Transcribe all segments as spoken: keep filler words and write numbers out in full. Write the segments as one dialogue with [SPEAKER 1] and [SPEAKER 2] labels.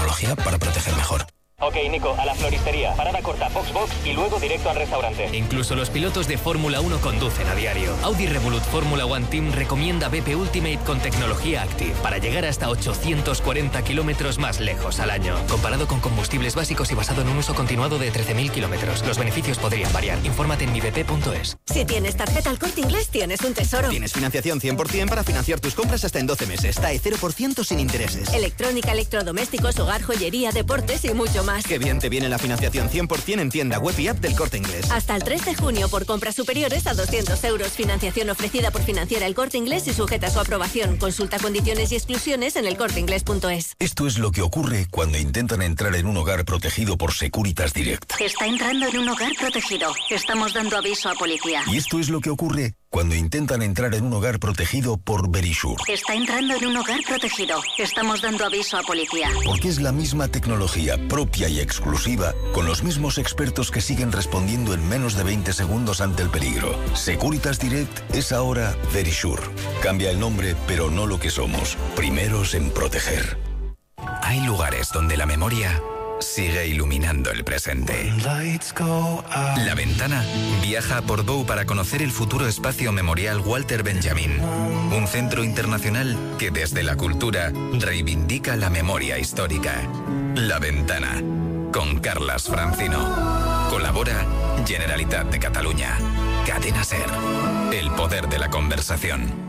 [SPEAKER 1] tecnología para proteger mejor.
[SPEAKER 2] Ok, Nico, a la floristería. Parada corta, Foxbox y luego directo al restaurante.
[SPEAKER 3] Incluso los pilotos de Fórmula uno conducen a diario. Audi Revolut Fórmula One Team recomienda B P Ultimate con tecnología Active para llegar hasta ochocientos cuarenta kilómetros más lejos al año. Comparado con combustibles básicos y basado en un uso continuado de trece mil kilómetros. Los beneficios podrían variar. Infórmate en mi b p punto es.
[SPEAKER 4] Si tienes tarjeta El Corte Inglés, tienes un tesoro.
[SPEAKER 5] Tienes financiación cien por ciento para financiar tus compras hasta en doce meses. T A E cero por ciento sin intereses.
[SPEAKER 4] Electrónica, electrodomésticos, hogar, joyería, deportes y mucho más.
[SPEAKER 5] Qué bien te viene la financiación cien por ciento en tienda web y app del Corte Inglés.
[SPEAKER 4] Hasta el tres de junio por compras superiores a doscientos euros. Financiación ofrecida por Financiera El Corte Inglés y sujeta a su aprobación. Consulta condiciones y exclusiones en el corte inglés punto es.
[SPEAKER 6] Esto es lo que ocurre cuando intentan entrar en un hogar protegido por Securitas Direct.
[SPEAKER 7] Está entrando en un hogar protegido. Estamos dando aviso a policía.
[SPEAKER 6] Y esto es lo que ocurre cuando intentan entrar en un hogar protegido por Verisure.
[SPEAKER 7] Está entrando en un hogar protegido. Estamos dando aviso a policía.
[SPEAKER 6] Porque es la misma tecnología propia y exclusiva, con los mismos expertos que siguen respondiendo en menos de veinte segundos ante el peligro. Securitas Direct es ahora Verisure. Cambia el nombre, pero no lo que somos. Primeros en proteger.
[SPEAKER 8] Hay lugares donde la memoria sigue iluminando el presente. La Ventana viaja a Portbou para conocer el futuro espacio memorial Walter Benjamin, un centro internacional que desde la cultura reivindica la memoria histórica. La Ventana, con Carlas Francino. Colabora Generalitat de Cataluña. Cadena SER. El poder de la conversación.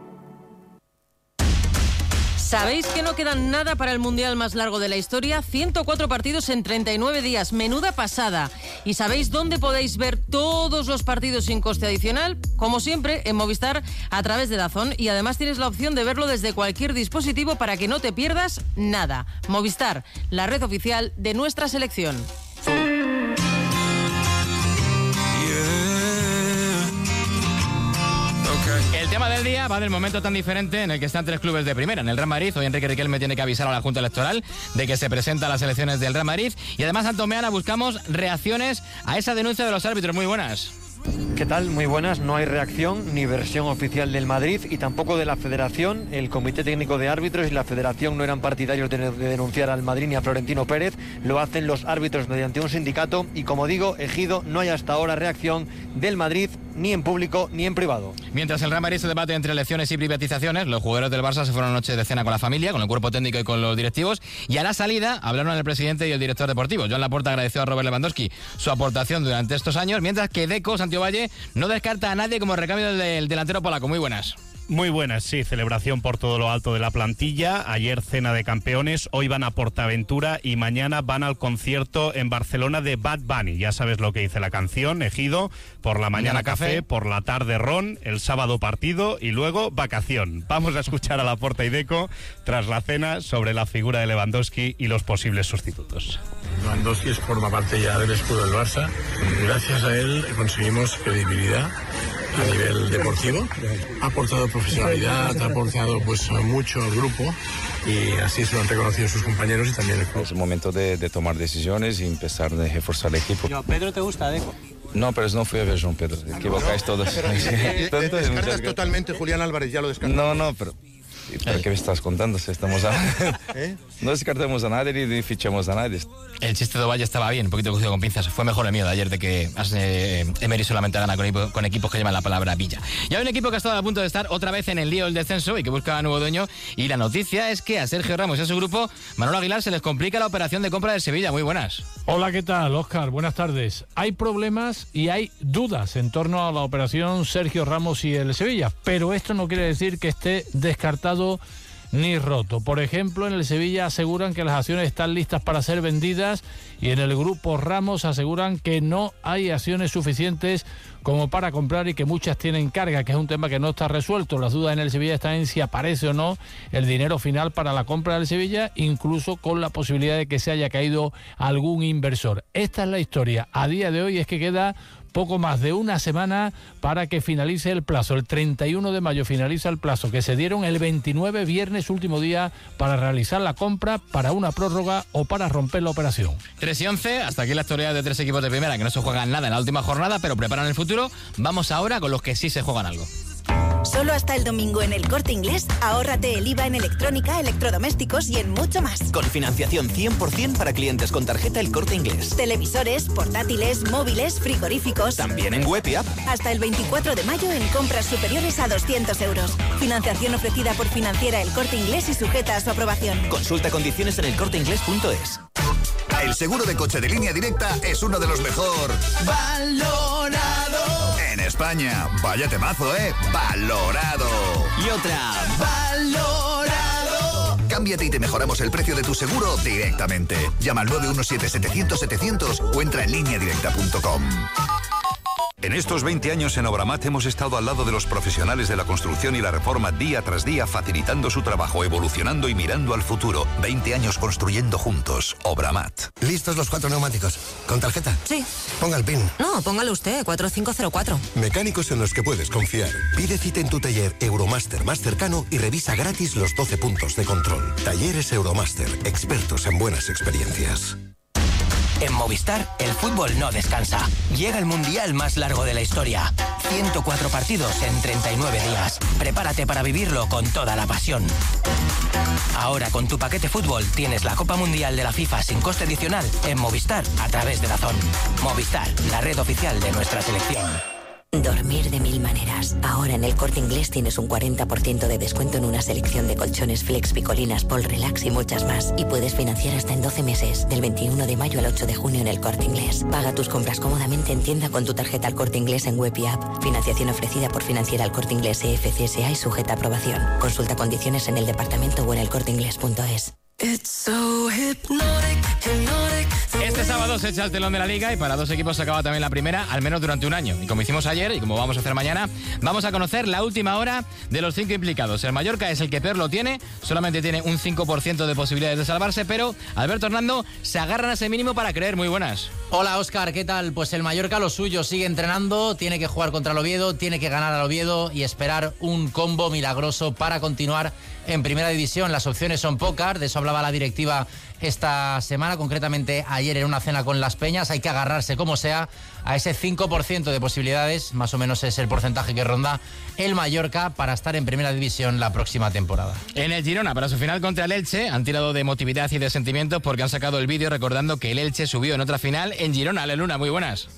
[SPEAKER 9] ¿Sabéis que no quedan nada para el mundial más largo de la historia? ciento cuatro partidos en treinta y nueve días. Menuda pasada. ¿Y sabéis dónde podéis ver todos los partidos sin coste adicional? Como siempre, en Movistar a través de DAZN. Y además tienes la opción de verlo desde cualquier dispositivo para que no te pierdas nada. Movistar, la red oficial de nuestra selección.
[SPEAKER 10] El tema del día va del momento tan diferente en el que están tres clubes de primera. En el Real Madrid, hoy Enrique Riquelme tiene que avisar a la Junta Electoral de que se presentan las elecciones del Real Madrid. Y además, Antomeana, buscamos reacciones a esa denuncia de los árbitros. Muy buenas.
[SPEAKER 11] ¿Qué tal? Muy buenas. No hay reacción ni versión oficial del Madrid y tampoco de la Federación. El Comité Técnico de Árbitros y la Federación no eran partidarios de, de denunciar al Madrid ni a Florentino Pérez. Lo hacen los árbitros mediante un sindicato y, como digo, Ejido, no hay hasta ahora reacción del Madrid ni en público ni en privado.
[SPEAKER 10] Mientras el Real Madrid se debate entre elecciones y privatizaciones, los jugadores del Barça se fueron anoche de cena con la familia, con el cuerpo técnico y con los directivos, y a la salida hablaron el presidente y el director deportivo. Joan Laporta agradeció a Robert Lewandowski su aportación durante estos años, mientras que Deco Santiovalle no descarta a nadie como recambio del delantero polaco. Muy buenas.
[SPEAKER 12] Muy buenas, sí, celebración por todo lo alto de la plantilla, ayer cena de campeones, hoy van a Portaventura y mañana van al concierto en Barcelona de Bad Bunny. Ya sabes lo que dice la canción, Ejido, por la mañana, mañana café, café, por la tarde ron, el sábado partido y luego vacación. Vamos a escuchar a Laporta y Deco tras la cena sobre la figura de Lewandowski y los posibles sustitutos.
[SPEAKER 13] Lewandowski forma parte ya del escudo del Barça. Gracias a él conseguimos credibilidad a nivel deportivo, ha aportado profesionalidad, ha aportado pues mucho al grupo y así se lo han reconocido sus compañeros y también el club.
[SPEAKER 14] Es el momento de, de tomar decisiones y empezar a reforzar el equipo.
[SPEAKER 15] ¿Pedro te gusta, Deco?
[SPEAKER 14] No, pero no fui a ver Joan Pedro, te equivocáis todos.
[SPEAKER 13] Pero, eh, eh, ¿Descartas totalmente Julián Álvarez? Ya lo descartas.
[SPEAKER 14] No, no, pero... ¿Pero qué me estás contando? Si estamos a... ¿Eh? No descartemos a nadie ni fichamos a nadie.
[SPEAKER 10] El chiste de Ovalle estaba bien, un poquito cogido con pinzas. Fue mejor el mío de ayer de que eh, Emery solamente gana con, con equipos que llevan la palabra Villa. Y hay un equipo que ha estado a punto de estar otra vez en el lío del descenso y que busca a nuevo dueño. Y la noticia es que a Sergio Ramos y a su grupo, Manolo Aguilar, se les complica la operación de compra del Sevilla. Muy buenas.
[SPEAKER 16] Hola, ¿qué tal, Óscar? Buenas tardes. Hay problemas y hay dudas en torno a la operación Sergio Ramos y el Sevilla, pero esto no quiere decir que esté descartado ni roto. Por ejemplo, en el Sevilla aseguran que las acciones están listas para ser vendidas y en el grupo Ramos aseguran que no hay acciones suficientes como para comprar y que muchas tienen carga, que es un tema que no está resuelto. Las dudas en el Sevilla están en si aparece o no el dinero final para la compra del Sevilla, incluso con la posibilidad de que se haya caído algún inversor. Esta es la historia. A día de hoy es que queda poco más de una semana para que finalice el plazo. El treinta y uno de mayo finaliza el plazo que se dieron el veintinueve, viernes, último día para realizar la compra, para una prórroga o para romper la operación.
[SPEAKER 10] tres y once, hasta aquí la historia de tres equipos de primera que no se juegan nada en la última jornada, pero preparan el futuro. Vamos ahora con los que sí se juegan algo.
[SPEAKER 1] Solo hasta el domingo en El Corte Inglés, ahórrate el I V A en electrónica, electrodomésticos y en mucho más.
[SPEAKER 5] Con financiación cien por ciento para clientes con tarjeta El Corte Inglés.
[SPEAKER 1] Televisores, portátiles, móviles, frigoríficos.
[SPEAKER 5] También en web y app.
[SPEAKER 1] Hasta el veinticuatro de mayo en compras superiores a doscientos euros. Financiación ofrecida por Financiera El Corte Inglés y sujeta a su aprobación.
[SPEAKER 5] Consulta condiciones en el corte inglés punto es.
[SPEAKER 15] El seguro de coche de Línea Directa es uno de los mejor valorado en España. Vaya temazo, ¿eh? Valorado.
[SPEAKER 5] Y otra.
[SPEAKER 15] Valorado. Cámbiate y te mejoramos el precio de tu seguro directamente. Llama al nueve uno siete, setecientos, setecientos o entra en línea directa punto com.
[SPEAKER 17] En estos veinte años en Obramat hemos estado al lado de los profesionales de la construcción y la reforma día tras día, facilitando su trabajo, evolucionando y mirando al futuro. veinte años construyendo juntos. Obramat.
[SPEAKER 18] ¿Listos los cuatro neumáticos? ¿Con tarjeta?
[SPEAKER 19] Sí.
[SPEAKER 18] Ponga el PIN.
[SPEAKER 19] No, póngalo usted, cuatro cinco cero cuatro.
[SPEAKER 18] Mecánicos en los que puedes confiar. Pide cita en tu taller Euromaster más cercano y revisa gratis los doce puntos de control. Talleres Euromaster, expertos en buenas experiencias.
[SPEAKER 20] En Movistar, el fútbol no descansa. Llega el mundial más largo de la historia. ciento cuatro partidos en treinta y nueve días. Prepárate para vivirlo con toda la pasión. Ahora con tu paquete fútbol tienes la Copa Mundial de la FIFA sin coste adicional en Movistar a través de DAZN. Movistar, la red oficial de nuestra selección.
[SPEAKER 21] Dormir de mil maneras. Ahora en El Corte Inglés tienes un cuarenta por ciento de descuento en una selección de colchones Flex, Picolinas, Pol Relax y muchas más. Y puedes financiar hasta en doce meses, del veintiuno de mayo al ocho de junio en El Corte Inglés. Paga tus compras cómodamente en tienda con tu tarjeta El Corte Inglés en web y app. Financiación ofrecida por Financiera El Corte Inglés E F C S A y sujeta a aprobación. Consulta condiciones en el departamento o en el corte inglés punto es.
[SPEAKER 10] Este sábado se echa el telón de la Liga y para dos equipos se acaba también la primera, al menos durante un año. Y como hicimos ayer y como vamos a hacer mañana, vamos a conocer la última hora de los cinco implicados. El Mallorca es el que peor lo tiene, solamente tiene un cinco por ciento de posibilidades de salvarse, pero Alberto Hernando se agarran a ese mínimo para creer. Muy buenas.
[SPEAKER 22] Hola Óscar, ¿qué tal? Pues el Mallorca lo suyo, sigue entrenando, tiene que jugar contra el Oviedo, tiene que ganar al Oviedo y esperar un combo milagroso para continuar en Primera División. Las opciones son pocas, de eso hablaba la directiva esta semana, concretamente ayer en una cena con Las Peñas. Hay que agarrarse como sea a ese cinco por ciento de posibilidades, más o menos es el porcentaje que ronda el Mallorca para estar en Primera División la próxima temporada.
[SPEAKER 10] En el Girona, para su final contra el Elche, han tirado de emotividad y de sentimientos porque han sacado el vídeo recordando que el Elche subió en otra final en Girona. Ale Luna, muy buenas.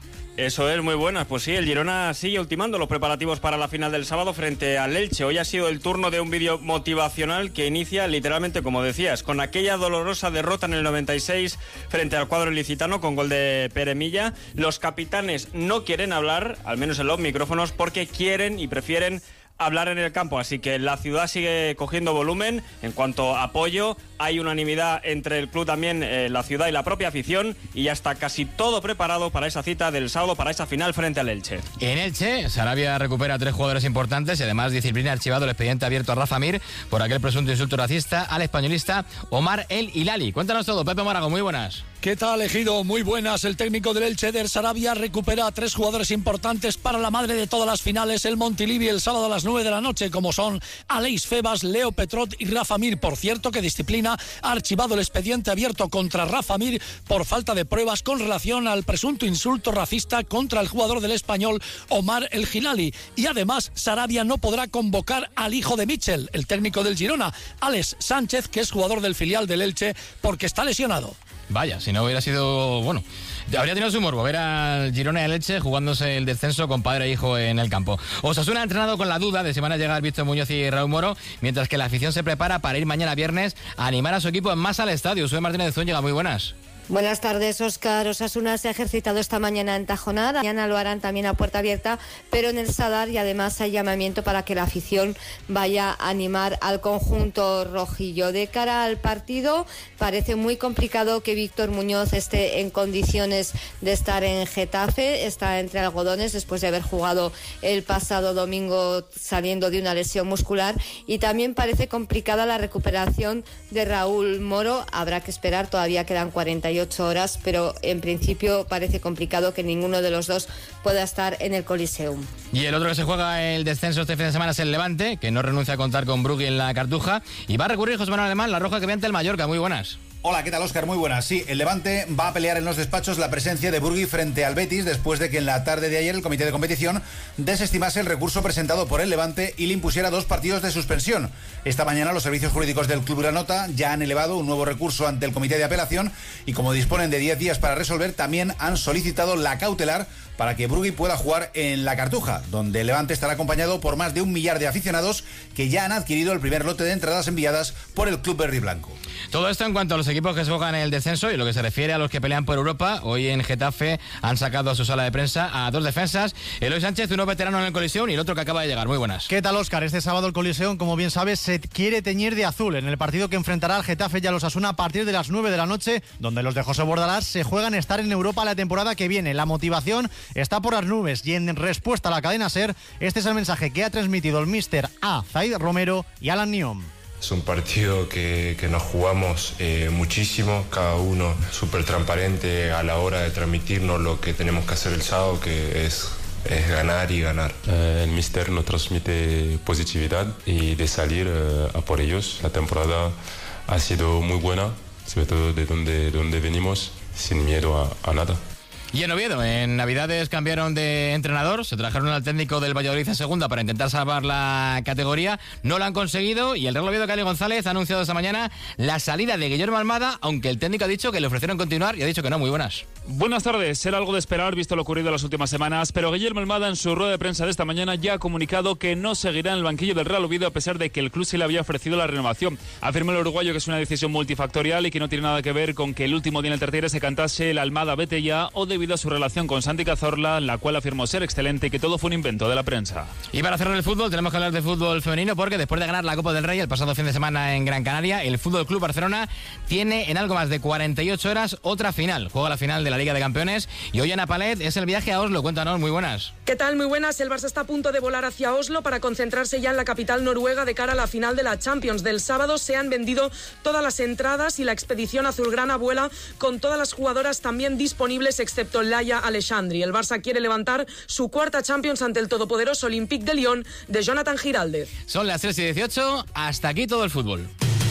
[SPEAKER 23] Eso es, muy buenas. Pues sí, el Girona sigue ultimando los preparativos para la final del sábado frente al Elche. Hoy ha sido el turno de un vídeo motivacional que inicia literalmente, como decías, con aquella dolorosa derrota en el noventa y seis frente al cuadro ilicitano con gol de Pere Milla. Los capitanes no quieren hablar, al menos en los micrófonos, porque quieren y prefieren hablar en el campo, así que la ciudad sigue cogiendo volumen. En cuanto a apoyo, hay unanimidad entre el club también, eh, la ciudad y la propia afición, y ya está casi todo preparado para esa cita del sábado, para esa final frente al Elche.
[SPEAKER 10] En Elche, Sarabia recupera a tres jugadores importantes y además disciplina archivado el expediente abierto a Rafa Mir por aquel presunto insulto racista al españolista Omar El Hilali. Cuéntanos todo, Pepe Morago, muy buenas.
[SPEAKER 24] ¿Qué tal, Ejido? Muy buenas. El técnico del Elche, Eder Sarabia, recupera a tres jugadores importantes para la madre de todas las finales, el Montilivi, el sábado a las nueve de la noche, como son Aleix Febas, Leo Petrot y Rafa Mir. Por cierto, que disciplina ha archivado el expediente abierto contra Rafa Mir por falta de pruebas con relación al presunto insulto racista contra el jugador del Español, Omar El Hilali. Y además, Sarabia no podrá convocar al hijo de Mitchell, el técnico del Girona, Alex Sánchez, que es jugador del filial del Elche, porque está lesionado.
[SPEAKER 10] Vaya, si no hubiera sido, bueno, habría tenido su morbo ver al Girona y al Elche jugándose el descenso con padre e hijo en el campo. Osasuna ha entrenado con la duda de si van a llegar Víctor Muñoz y Raúl Moro, mientras que la afición se prepara para ir mañana viernes a animar a su equipo en masa al estadio. Soy Martínez de Zúñiga, muy buenas.
[SPEAKER 25] Buenas tardes, Óscar. Osasuna se ha ejercitado esta mañana en Tajonar. Mañana lo harán también a puerta abierta, pero en el Sadar, y además hay llamamiento para que la afición vaya a animar al conjunto rojillo. De cara al partido, parece muy complicado que Víctor Muñoz esté en condiciones de estar en Getafe. Está entre algodones después de haber jugado el pasado domingo saliendo de una lesión muscular, y también parece complicada la recuperación de Raúl Moro. Habrá que esperar, todavía quedan cuarenta y ocho horas, pero en principio parece complicado que ninguno de los dos pueda estar en el Coliseum.
[SPEAKER 10] Y el otro que se juega el descenso este fin de semana es el Levante, que no renuncia a contar con Brugui en la Cartuja, y va a recurrir José Manuel Alemán, la roja que viene ante el Mallorca. Muy buenas.
[SPEAKER 2] Hola, ¿qué tal, Óscar? Muy buenas. Sí, el Levante va a pelear en los despachos la presencia de Burgui frente al Betis después de que en la tarde de ayer el comité de competición desestimase el recurso presentado por el Levante y le impusiera dos partidos de suspensión. Esta mañana los servicios jurídicos del Club Granota ya han elevado un nuevo recurso ante el comité de apelación y como disponen de diez días para resolver, también han solicitado la cautelar para que Burgui pueda jugar en la Cartuja, donde el Levante estará acompañado por más de un millar de aficionados que ya han adquirido el primer lote de entradas enviadas por el Club Verde y Blanco.
[SPEAKER 10] Todo esto en cuanto a los equipos que se juegan en el descenso y lo que se refiere a los que pelean por Europa. Hoy en Getafe han sacado a su sala de prensa a dos defensas, Eloy Sánchez, uno veterano en el Coliseum y el otro que acaba de llegar. Muy buenas.
[SPEAKER 3] ¿Qué tal, Óscar? Este sábado el Coliseum, como bien sabes, se quiere teñir de azul en el partido que enfrentará al Getafe y a los Osasuna a partir de las nueve de la noche, donde los de José Bordalás se juegan estar en Europa la temporada que viene. La motivación está por las nubes y en respuesta a la cadena SER, este es el mensaje que ha transmitido el míster a Zaid Romero y Alan Niom.
[SPEAKER 4] Es un partido que, que nos jugamos eh, muchísimo, cada uno súper transparente a la hora de transmitirnos lo que tenemos que hacer el sábado, que es, es ganar y ganar.
[SPEAKER 6] Eh, el míster nos transmite positividad y de salir eh, a por ellos. La temporada ha sido muy buena, sobre todo de donde, de donde venimos, sin miedo a, a nada.
[SPEAKER 10] Y en Oviedo, en Navidades cambiaron de entrenador, se trajeron al técnico del Valladolid en segunda para intentar salvar la categoría, no lo han conseguido y el Real Oviedo, Cali González, ha anunciado esta mañana la salida de Guillermo Almada, aunque el técnico ha dicho que le ofrecieron continuar y ha dicho que no. Muy buenas.
[SPEAKER 7] Buenas tardes, era algo de esperar visto lo ocurrido en las últimas semanas, pero Guillermo Almada en su rueda de prensa de esta mañana ya ha comunicado que no seguirá en el banquillo del Real Oviedo a pesar de que el club sí le había ofrecido la renovación. Afirmó el uruguayo que es una decisión multifactorial y que no tiene nada que ver con que el último día en el Tertiere se cantase el Almada vete ya o debido a su relación con Santi Cazorla, la cual afirmó ser excelente y que todo fue un invento de la prensa.
[SPEAKER 10] Y para cerrar el fútbol tenemos que hablar de fútbol femenino porque después de ganar la Copa del Rey el pasado fin de semana en Gran Canaria, el Fútbol Club Barcelona tiene en algo más de cuarenta y ocho horas otra final. Juega la final de la Liga de Campeones y hoy Ana Palet es el viaje a Oslo. Cuéntanos, muy buenas.
[SPEAKER 26] ¿Qué tal? Muy buenas. El Barça está a punto de volar hacia Oslo para concentrarse ya en la capital noruega de cara a la final de la Champions. Del sábado se han vendido todas las entradas y la expedición azulgrana vuela con todas las jugadoras también disponibles excepto Laia Alexandri. El Barça quiere levantar su cuarta Champions ante el todopoderoso Olympique de Lyon de Jonathan Giraldez.
[SPEAKER 10] Son las tres y dieciocho, hasta aquí todo el fútbol.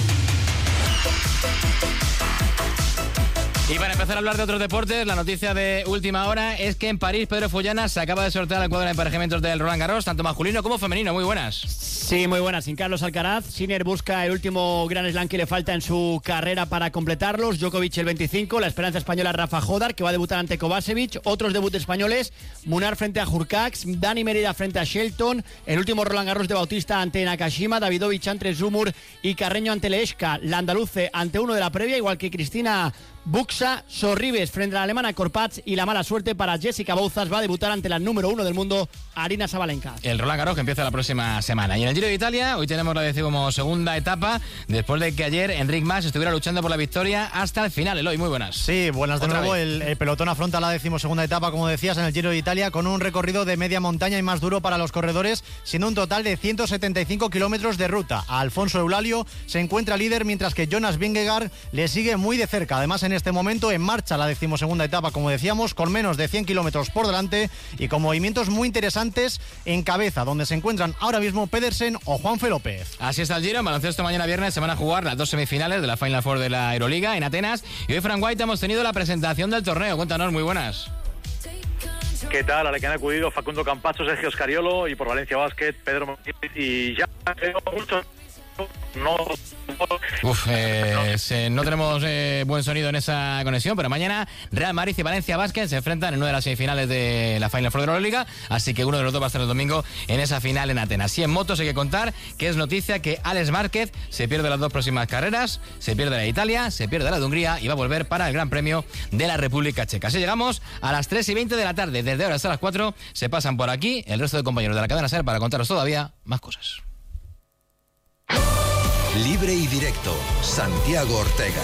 [SPEAKER 10] Y para empezar a hablar de otros deportes, la noticia de última hora es que en París Pedro Follana se acaba de sortear el cuadro de emparejamientos del Roland Garros, tanto masculino como femenino. Muy buenas.
[SPEAKER 27] Sí, muy buenas. Sin Carlos Alcaraz, Sinner busca el último Grand Slam que le falta en su carrera para completarlos. Djokovic el veinticinco, la esperanza española Rafa Jodar, que va a debutar ante Kovacevic. Otros debuts españoles, Munar frente a Hurkacz, Dani Merida frente a Shelton, el último Roland Garros de Bautista ante Nakashima, Davidovich ante Zumur y Carreño ante Leeshka. La andaluce ante uno de la previa, igual que Cristina Buxa, Sorribes frente a la alemana Korpatz y la mala suerte para Jessica Bouzas, va a debutar ante la número uno del mundo, Arina Sabalenka.
[SPEAKER 10] El Roland Garros que empieza la próxima semana. Y en el Giro de Italia, hoy tenemos la decimosegunda etapa, después de que ayer Enric Mas estuviera luchando por la victoria hasta el final. Eloy, muy buenas.
[SPEAKER 3] Sí, buenas de nuevo. El, el pelotón afronta la decimosegunda etapa, como decías, en el Giro de Italia, con un recorrido de media montaña y más duro para los corredores, siendo un total de ciento setenta y cinco kilómetros de ruta. Alfonso Eulalio se encuentra líder, mientras que Jonas Vingegaard le sigue muy de cerca. Además, en este momento en marcha la decimosegunda etapa, como decíamos, con menos de cien kilómetros por delante y con movimientos muy interesantes en cabeza, donde se encuentran ahora mismo Pedersen o Juanfe López.
[SPEAKER 10] Así está el Giro. En baloncesto mañana viernes se van a jugar las dos semifinales de la Final Four de la Euroliga en Atenas y hoy, Frank White, hemos tenido la presentación del torneo. Cuéntanos, muy buenas.
[SPEAKER 28] ¿Qué tal? A la que han acudido Facundo Campazo, Sergio Scariolo y por Valencia Basket, Pedro Martínez y ya creo muchos. No.
[SPEAKER 10] Uf, eh, se, no tenemos eh, buen sonido en esa conexión, pero mañana Real Madrid y Valencia Basket se enfrentan en una de las semifinales de la Final Four de la Euroliga, así que uno de los dos va a estar el domingo en esa final en Atenas. Y en motos hay que contar que es noticia que Alex Márquez se pierde las dos próximas carreras, se pierde la de Italia, se pierde la de Hungría y va a volver para el Gran Premio de la República Checa. Así llegamos a las tres y veinte de la tarde, desde ahora hasta las cuatro se pasan por aquí el resto de compañeros de la cadena SER para contaros todavía más cosas.
[SPEAKER 15] Libre y directo, Santiago Ortega.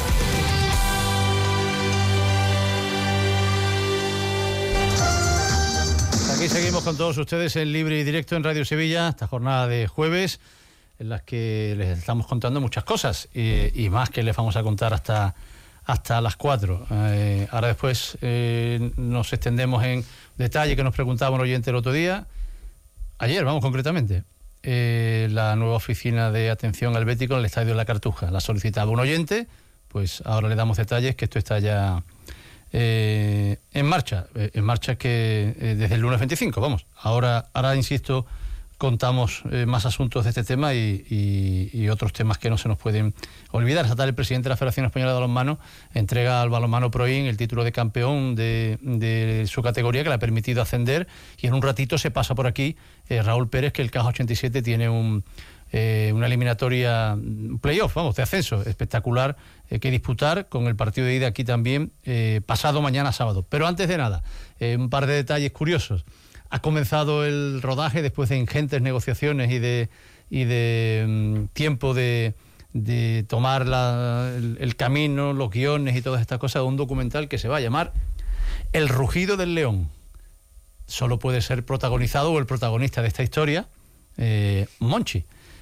[SPEAKER 16] Aquí seguimos con todos ustedes en Libre y Directo en Radio Sevilla, esta jornada de jueves, en las que les estamos contando muchas cosas y, y más que les vamos a contar hasta, hasta las cuatro. Eh, ahora después eh, nos extendemos en detalle que nos preguntaba un oyente el otro día, ayer, vamos concretamente. Eh, la nueva oficina de atención al bético en el Estadio de la Cartuja. La ha solicitado un oyente
[SPEAKER 1] pues ahora le damos detalles, que esto está ya eh, en marcha. Eh, en marcha que eh, desde el lunes veinticinco, vamos. Ahora, ahora insisto, contamos eh, más asuntos de este tema y, y, y otros temas que no se nos pueden olvidar. Esta tarde el presidente de la Federación Española de Balonmano entrega al balonmano Proin el título de campeón de, de su categoría, que le ha permitido ascender, y en un ratito se pasa por aquí eh, Raúl Pérez, que el Caja ochenta y siete tiene un, eh, una eliminatoria, un playoff, vamos, de ascenso espectacular eh, que disputar, con el partido de ida aquí también eh, pasado mañana sábado. Pero antes de nada, eh, un par de detalles curiosos. Ha comenzado el rodaje después de ingentes negociaciones y de, y de um, tiempo de, de tomar la, el, el camino, los guiones y todas estas cosas, de un documental que se va a llamar El rugido del león. Solo puede ser protagonizado, o el protagonista de esta historia, eh, Monchi.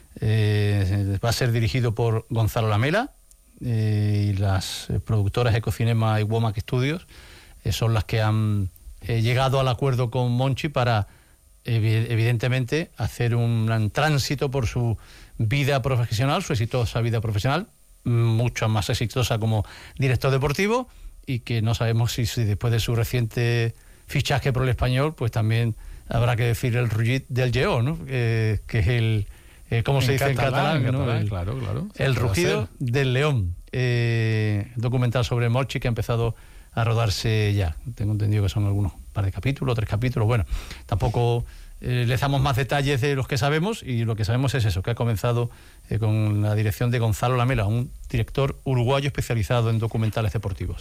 [SPEAKER 1] Eh, va a ser dirigido por Gonzalo Lamela eh, y las productoras Ecocinema y Womack Studios eh, son las que han He llegado al acuerdo con Monchi para, evidentemente, hacer un tránsito por su vida profesional, su exitosa vida profesional, mucho más exitosa como director deportivo, y que no sabemos si, si después de su reciente fichaje por el Español, pues también habrá que decir el rugit del lleó, ¿no? Eh, que es el, eh, ¿cómo se dice
[SPEAKER 16] catalán,
[SPEAKER 1] en catalán?
[SPEAKER 16] en
[SPEAKER 1] ¿no?
[SPEAKER 16] catalán
[SPEAKER 1] El,
[SPEAKER 16] claro, claro.
[SPEAKER 1] El rugido del león. Eh, documental sobre Monchi que ha empezado a rodarse ya. Tengo entendido que son algunos par de capítulos, tres capítulos. Bueno, tampoco eh, les damos más detalles de los que sabemos, y lo que sabemos es eso, que ha comenzado eh, con la dirección de Gonzalo Lamela, un director uruguayo especializado en documentales deportivos.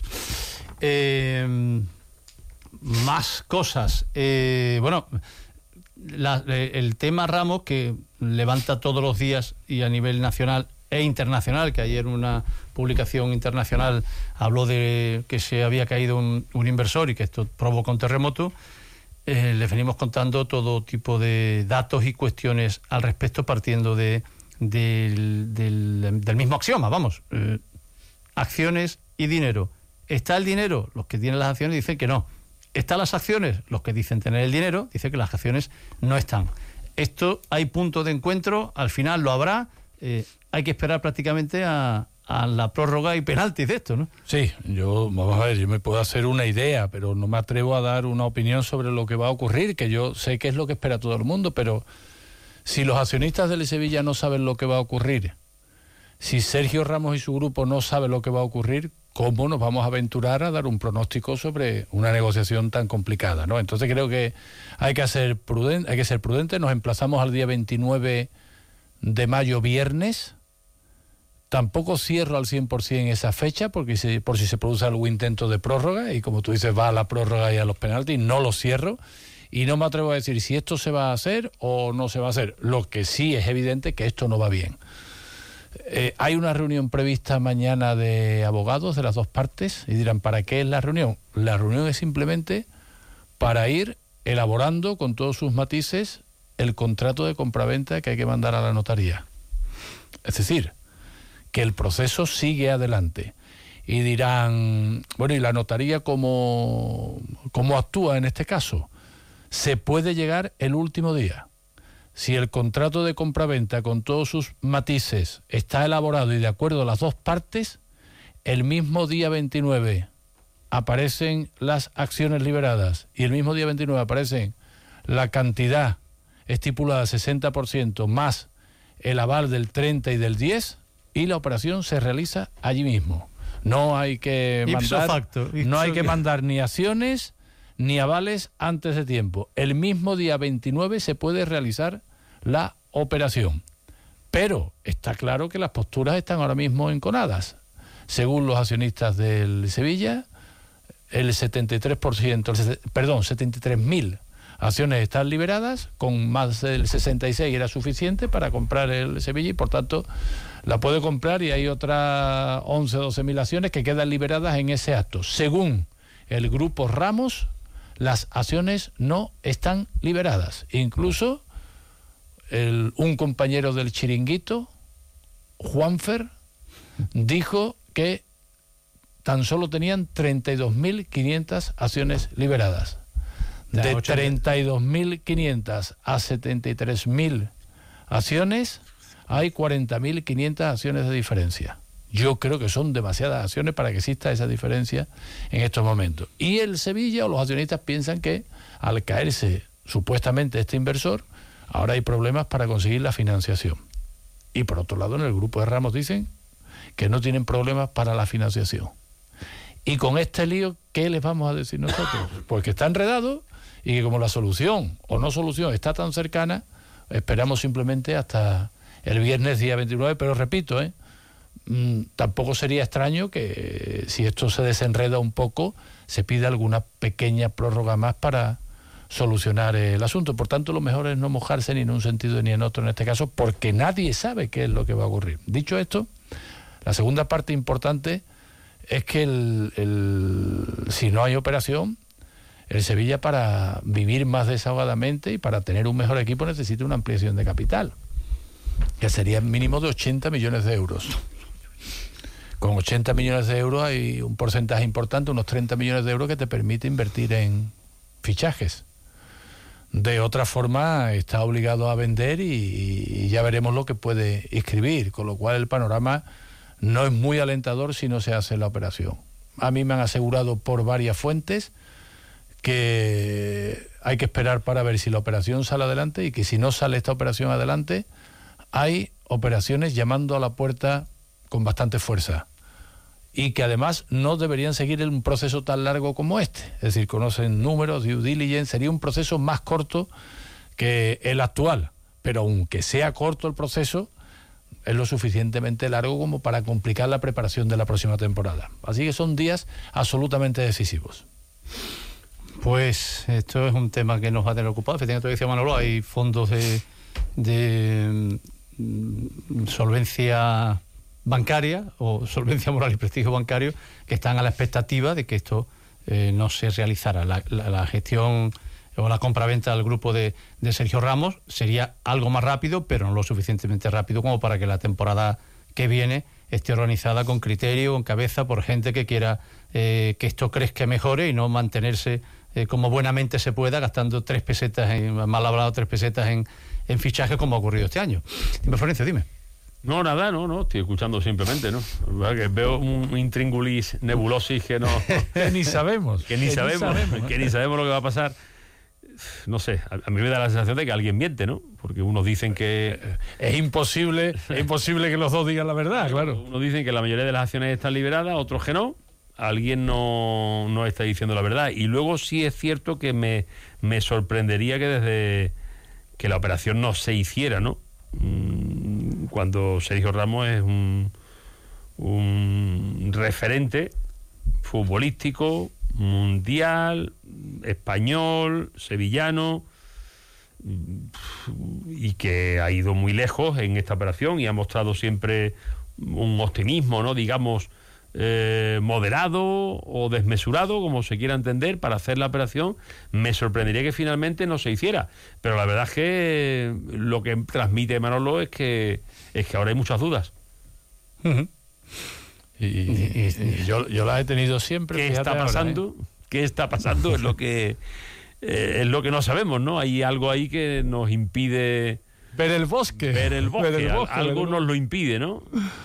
[SPEAKER 1] Eh, más cosas. Eh, bueno, la, el tema Ramos, que levanta todos los días y a nivel nacional e internacional, que ayer una publicación internacional habló de que se había caído un, un inversor y que esto provoca un terremoto. Eh, les venimos contando todo tipo de datos y cuestiones al respecto, partiendo de, de, del, del mismo axioma, vamos, eh, acciones y dinero. ¿Está el dinero? Los que tienen las acciones dicen que no. ¿Están las acciones? Los que dicen tener el dinero dicen que las acciones no están. Esto hay punto de encuentro, al final lo habrá. Eh, hay que esperar prácticamente a, a la prórroga y penaltis de esto, ¿no?
[SPEAKER 16] Sí, yo, vamos a ver, yo me puedo hacer una idea, pero no me atrevo a dar una opinión sobre lo que va a ocurrir, que yo sé que es lo que espera todo el mundo, pero si los accionistas del Sevilla no saben lo que va a ocurrir, si Sergio Ramos y su grupo no saben lo que va a ocurrir, ¿cómo nos vamos a aventurar a dar un pronóstico sobre una negociación tan complicada, ¿no? Entonces creo que hay que ser prudente, hay que ser prudente. Nos emplazamos al día veintinueve de mayo, viernes. Tampoco cierro al cien por ciento esa fecha, porque si, por si se produce algún intento de prórroga, y como tú dices, va a la prórroga y a los penaltis, no lo cierro, y no me atrevo a decir si esto se va a hacer o no se va a hacer. Lo que sí es evidente que esto no va bien. Eh, hay una reunión prevista mañana de abogados de las dos partes, y dirán, ¿para qué es la reunión? La reunión es simplemente para ir elaborando con todos sus matices el contrato de compraventa que hay que mandar a la notaría. Es decir, que el proceso sigue adelante. Y dirán, bueno, ¿y la notaría cómo, cómo actúa en este caso? Se puede llegar el último día. Si el contrato de compraventa con todos sus matices está elaborado y de acuerdo a las dos partes, el mismo día veintinueve aparecen las acciones liberadas y el mismo día veintinueve aparecen la cantidad estipulada sesenta por ciento más el aval del treinta y del diez, y la operación se realiza allí mismo. No hay que
[SPEAKER 1] ipso
[SPEAKER 16] mandar,
[SPEAKER 1] facto, ipso
[SPEAKER 16] no hay que
[SPEAKER 1] facto.
[SPEAKER 16] mandar ni acciones ni avales antes de tiempo. El mismo día veintinueve se puede realizar la operación. Pero está claro que las posturas están ahora mismo enconadas. Según los accionistas del Sevilla, el setenta y tres por ciento, el, perdón, setenta y tres mil acciones están liberadas, con más del sesenta y seis era suficiente para comprar el Sevilla, y por tanto la puede comprar, y hay otras once o doce mil acciones que quedan liberadas en ese acto. Según el grupo Ramos, las acciones no están liberadas. Incluso el, un compañero del chiringuito, Juanfer, dijo que tan solo tenían treinta y dos mil quinientas acciones liberadas. De treinta y dos mil quinientas a setenta y tres mil acciones, hay cuarenta mil quinientas acciones de diferencia. Yo creo que son demasiadas acciones para que exista esa diferencia en estos momentos. Y el Sevilla o los accionistas piensan que al caerse supuestamente este inversor, ahora hay problemas para conseguir la financiación. Y por otro lado, en el grupo de Ramos dicen que no tienen problemas para la financiación. Y con este lío, ¿qué les vamos a decir nosotros? Pues que está enredado y que como la solución o no solución está tan cercana, esperamos simplemente hasta el viernes día veintinueve, pero repito, ¿eh? Mm, tampoco sería extraño que si esto se desenreda un poco, se pida alguna pequeña prórroga más para solucionar el asunto. Por tanto, lo mejor es no mojarse ni en un sentido ni en otro en este caso, porque nadie sabe qué es lo que va a ocurrir. Dicho esto, la segunda parte importante es que el, el, si no hay operación, el Sevilla para vivir más desahogadamente y para tener un mejor equipo necesita una ampliación de capital, que sería mínimo de ochenta millones de euros. Con ochenta millones de euros hay un porcentaje importante, unos treinta millones de euros que te permite invertir en fichajes. De otra forma está obligado a vender y, y ya veremos lo que puede inscribir, con lo cual el panorama no es muy alentador si no se hace la operación. A mí me han asegurado por varias fuentes que hay que esperar para ver si la operación sale adelante y que si no sale esta operación adelante, hay operaciones llamando a la puerta con bastante fuerza y que además no deberían seguir un proceso tan largo como este. Es decir, conocen números, due diligence, sería un proceso más corto que el actual, pero aunque sea corto el proceso, es lo suficientemente largo como para complicar la preparación de la próxima temporada. Así que son días absolutamente decisivos.
[SPEAKER 1] Pues esto es un tema que nos va a tener ocupado. Efectivamente, decía Manolo, hay fondos de, de mm, solvencia bancaria o solvencia moral y prestigio bancario que están a la expectativa de que esto eh, no se realizara. La, la, la gestión o la compraventa del grupo de, de Sergio Ramos sería algo más rápido, pero no lo suficientemente rápido como para que la temporada que viene esté organizada con criterio, con cabeza, por gente que quiera eh, que esto crezca y mejore y no mantenerse eh, como buenamente se pueda, gastando tres pesetas, en, mal hablado, tres pesetas en, en fichajes como ha ocurrido este año. Dime, Florencio, dime.
[SPEAKER 5] No, nada, no, no, estoy escuchando simplemente, ¿no? Que veo un intríngulis nebulosis que no...
[SPEAKER 16] que ni sabemos.
[SPEAKER 5] Que ni
[SPEAKER 16] que
[SPEAKER 5] sabemos,
[SPEAKER 16] ni sabemos,
[SPEAKER 5] que ni sabemos lo que va a pasar. No sé, a mí me da la sensación de que alguien miente, ¿no? Porque unos dicen que...
[SPEAKER 16] Es imposible, es imposible que los dos digan la verdad, claro.
[SPEAKER 5] Unos dicen que la mayoría de las acciones están liberadas, otros que no. Alguien no, no está diciendo la verdad. Y luego sí es cierto que me, me sorprendería que desde que la operación no se hiciera, ¿no? Cuando Sergio Ramos es un, un referente futbolístico, mundial, español, sevillano, y que ha ido muy lejos en esta operación y ha mostrado siempre un optimismo, ¿no? Digamos, eh, moderado o desmesurado, como se quiera entender, para hacer la operación. Me sorprendería que finalmente no se hiciera, pero la verdad es que lo que transmite Manolo es que es que ahora hay muchas dudas.
[SPEAKER 16] Uh-huh. y, y, y yo, yo las he tenido siempre.
[SPEAKER 5] ¿Qué está pasando?
[SPEAKER 16] Ahora, ¿eh?
[SPEAKER 5] ¿Qué está pasando? Es lo que eh, es lo que no sabemos, ¿no? Hay algo ahí que nos impide
[SPEAKER 16] ver el bosque.
[SPEAKER 5] Ver el bosque.
[SPEAKER 16] Ver el bosque
[SPEAKER 5] algo
[SPEAKER 16] ver el...
[SPEAKER 5] nos lo impide, ¿no?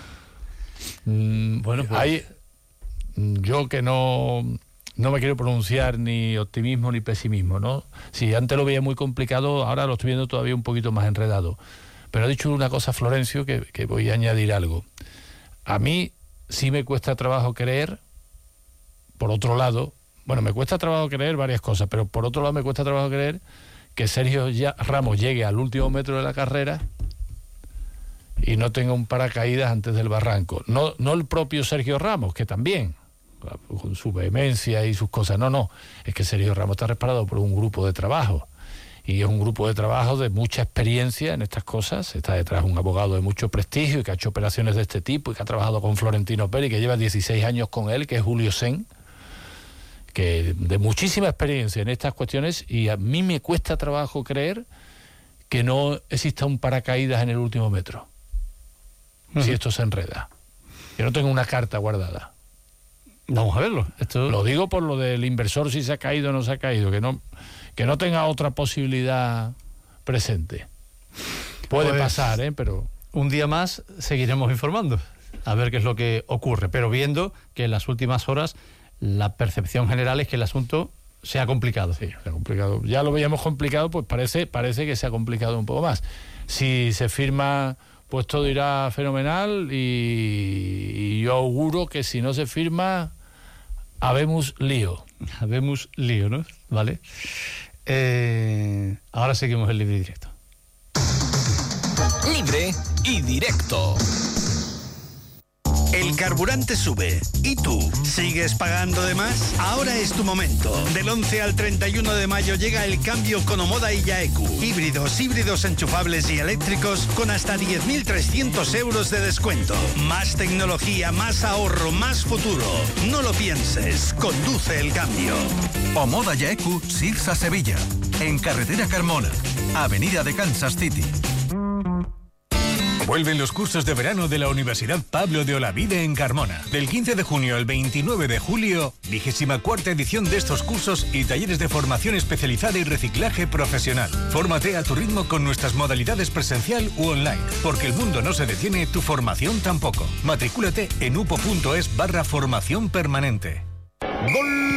[SPEAKER 16] Mm, bueno, pues hay, yo que no, no me quiero pronunciar ni optimismo ni pesimismo, ¿no? Si antes lo veía muy complicado, ahora lo estoy viendo todavía un poquito más enredado. Pero ha dicho una cosa Florencio que, que voy a añadir algo. A mí sí me cuesta trabajo creer, por otro lado, bueno, me cuesta trabajo creer varias cosas, pero por otro lado me cuesta trabajo creer que Sergio Ramos llegue al último metro de la carrera y no tenga un paracaídas antes del barranco. No, no el propio Sergio Ramos, que también, con su vehemencia y sus cosas, no, no, es que Sergio Ramos está respaldado por un grupo de trabajo, y es un grupo de trabajo de mucha experiencia en estas cosas. Está detrás un abogado de mucho prestigio y que ha hecho operaciones de este tipo y que ha trabajado con Florentino Pérez, que lleva dieciséis años con él, que es Julio Sen, que de muchísima experiencia en estas cuestiones, y a mí me cuesta trabajo creer que no exista un paracaídas en el último metro. Uh-huh. Si esto se enreda. Yo no tengo una carta guardada.
[SPEAKER 1] Vamos a verlo. Esto...
[SPEAKER 16] Lo digo por lo del inversor, si se ha caído o no se ha caído, que no, que no tenga otra posibilidad presente. Puede
[SPEAKER 1] pues,
[SPEAKER 16] pasar, ¿eh? Pero
[SPEAKER 1] un día más seguiremos informando. a ver qué es lo que ocurre, pero viendo que en las últimas horas la percepción general es que el asunto se ha complicado.
[SPEAKER 16] Sí, se ha complicado. Ya lo veíamos complicado, pues parece, parece que se ha complicado un poco más. Si se firma, pues todo irá fenomenal y, y yo auguro que si no se firma, habemos lío.
[SPEAKER 1] Habemos lío, ¿no? Vale. Eh, ahora seguimos el libre y directo.
[SPEAKER 8] Libre y directo. El carburante sube. ¿Y tú? ¿Sigues pagando de más? Ahora es tu momento. Del once al treinta y uno de mayo llega el cambio con Omoda y Yaeku. Híbridos, híbridos enchufables y eléctricos con hasta diez mil trescientos euros de descuento. Más tecnología, más ahorro, más futuro. No lo pienses. Conduce el cambio.
[SPEAKER 9] Omoda Yaeku, Sirsa Sevilla. En Carretera Carmona. Avenida de Kansas City.
[SPEAKER 11] Vuelven los cursos de verano de la Universidad Pablo de Olavide en Carmona. Del quince de junio al veintinueve de julio, vigésima cuarta edición de estos cursos y talleres de formación especializada y reciclaje profesional. Fórmate a tu ritmo con nuestras modalidades presencial u online, porque el mundo no se detiene, tu formación tampoco. Matricúlate en upo.es barra formación permanente.
[SPEAKER 12] ¡Gol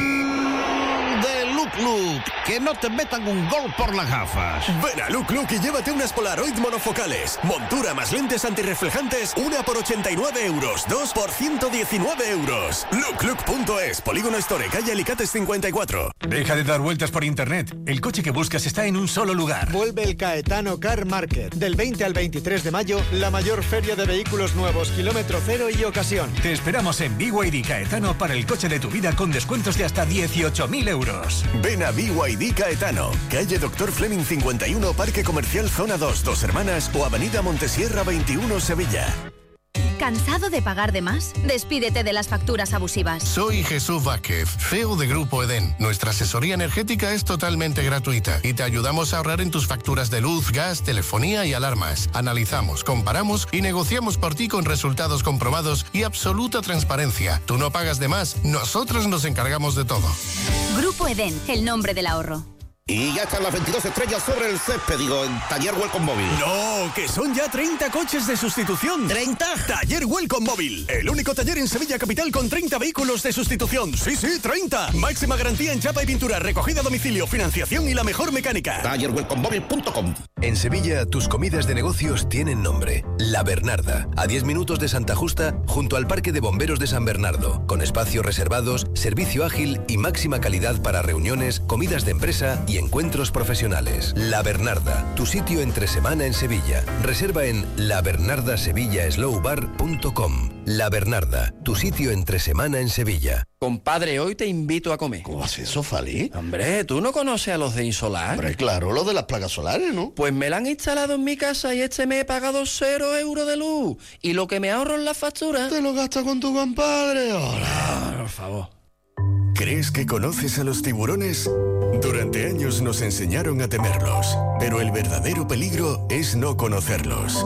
[SPEAKER 12] de Luc Luc! ¡Que no te metan un gol por las gafas!
[SPEAKER 13] Ven a Luc Luc y llévate unas Polaroid monofocales. Montura más lentes antirreflejantes, una por ochenta y nueve euros, dos por ciento diecinueve euros. luc luc punto es, Polígono Store, calle Alicates cincuenta y cuatro.
[SPEAKER 11] Deja de dar vueltas por internet. El coche que buscas está en un solo lugar.
[SPEAKER 14] Vuelve el Caetano Car Market. Del veinte al veintitrés de mayo, la mayor feria de vehículos nuevos, kilómetro cero y ocasión.
[SPEAKER 11] Te esperamos en B Y D Caetano para el coche de tu vida con descuentos de hasta dieciocho mil euros.
[SPEAKER 13] Ven a B Y D Caetano, calle Doctor Fleming cincuenta y uno, Parque Comercial Zona dos, Dos Hermanas o Avenida Montesierra veintiuno, Sevilla.
[SPEAKER 17] ¿Cansado de pagar de más? Despídete de las facturas abusivas.
[SPEAKER 19] Soy Jesús Vázquez, C E O de Grupo Edén. Nuestra asesoría energética es totalmente gratuita y te ayudamos a ahorrar en tus facturas de luz, gas, telefonía y alarmas. Analizamos, comparamos y negociamos por ti con resultados comprobados y absoluta transparencia. Tú no pagas de más, nosotros nos encargamos de todo.
[SPEAKER 17] Grupo Edén, el nombre del ahorro.
[SPEAKER 29] Y ya están las veintidós estrellas sobre el césped, digo, en Taller Welcome Móvil.
[SPEAKER 13] No, que son ya treinta coches de sustitución.
[SPEAKER 29] ¿treinta?
[SPEAKER 13] Taller Welcome Móvil, el único taller en Sevilla Capital con treinta vehículos de sustitución. Sí, sí, treinta. Máxima garantía en chapa y pintura, recogida a domicilio, financiación y la mejor mecánica.
[SPEAKER 29] taller welcome móvil punto com.
[SPEAKER 30] En Sevilla, tus comidas de negocios tienen nombre. La Bernarda, a diez minutos de Santa Justa, junto al Parque de Bomberos de San Bernardo, con espacios reservados, servicio ágil y máxima calidad para reuniones, comidas de empresa y encuentros profesionales. La Bernarda, tu sitio entre semana en Sevilla. Reserva en la bernarda sevilla slow bar punto com. La Bernarda, tu sitio entre semana en Sevilla.
[SPEAKER 31] Compadre, hoy te invito a comer.
[SPEAKER 29] ¿Cómo haces eso, Fali?
[SPEAKER 31] Hombre, ¿tú no conoces a los de Insolar?
[SPEAKER 29] Hombre, claro, lo de las placas solares, ¿no?
[SPEAKER 31] Pues me la han instalado en mi casa y este mes he pagado cero euros de luz. Y lo que me ahorro en la factura...
[SPEAKER 29] ¿Te lo gastas con tu compadre?
[SPEAKER 31] Hola, por favor.
[SPEAKER 13] ¿Crees que conoces a los tiburones? Durante años nos enseñaron a temerlos, pero el verdadero peligro es no conocerlos.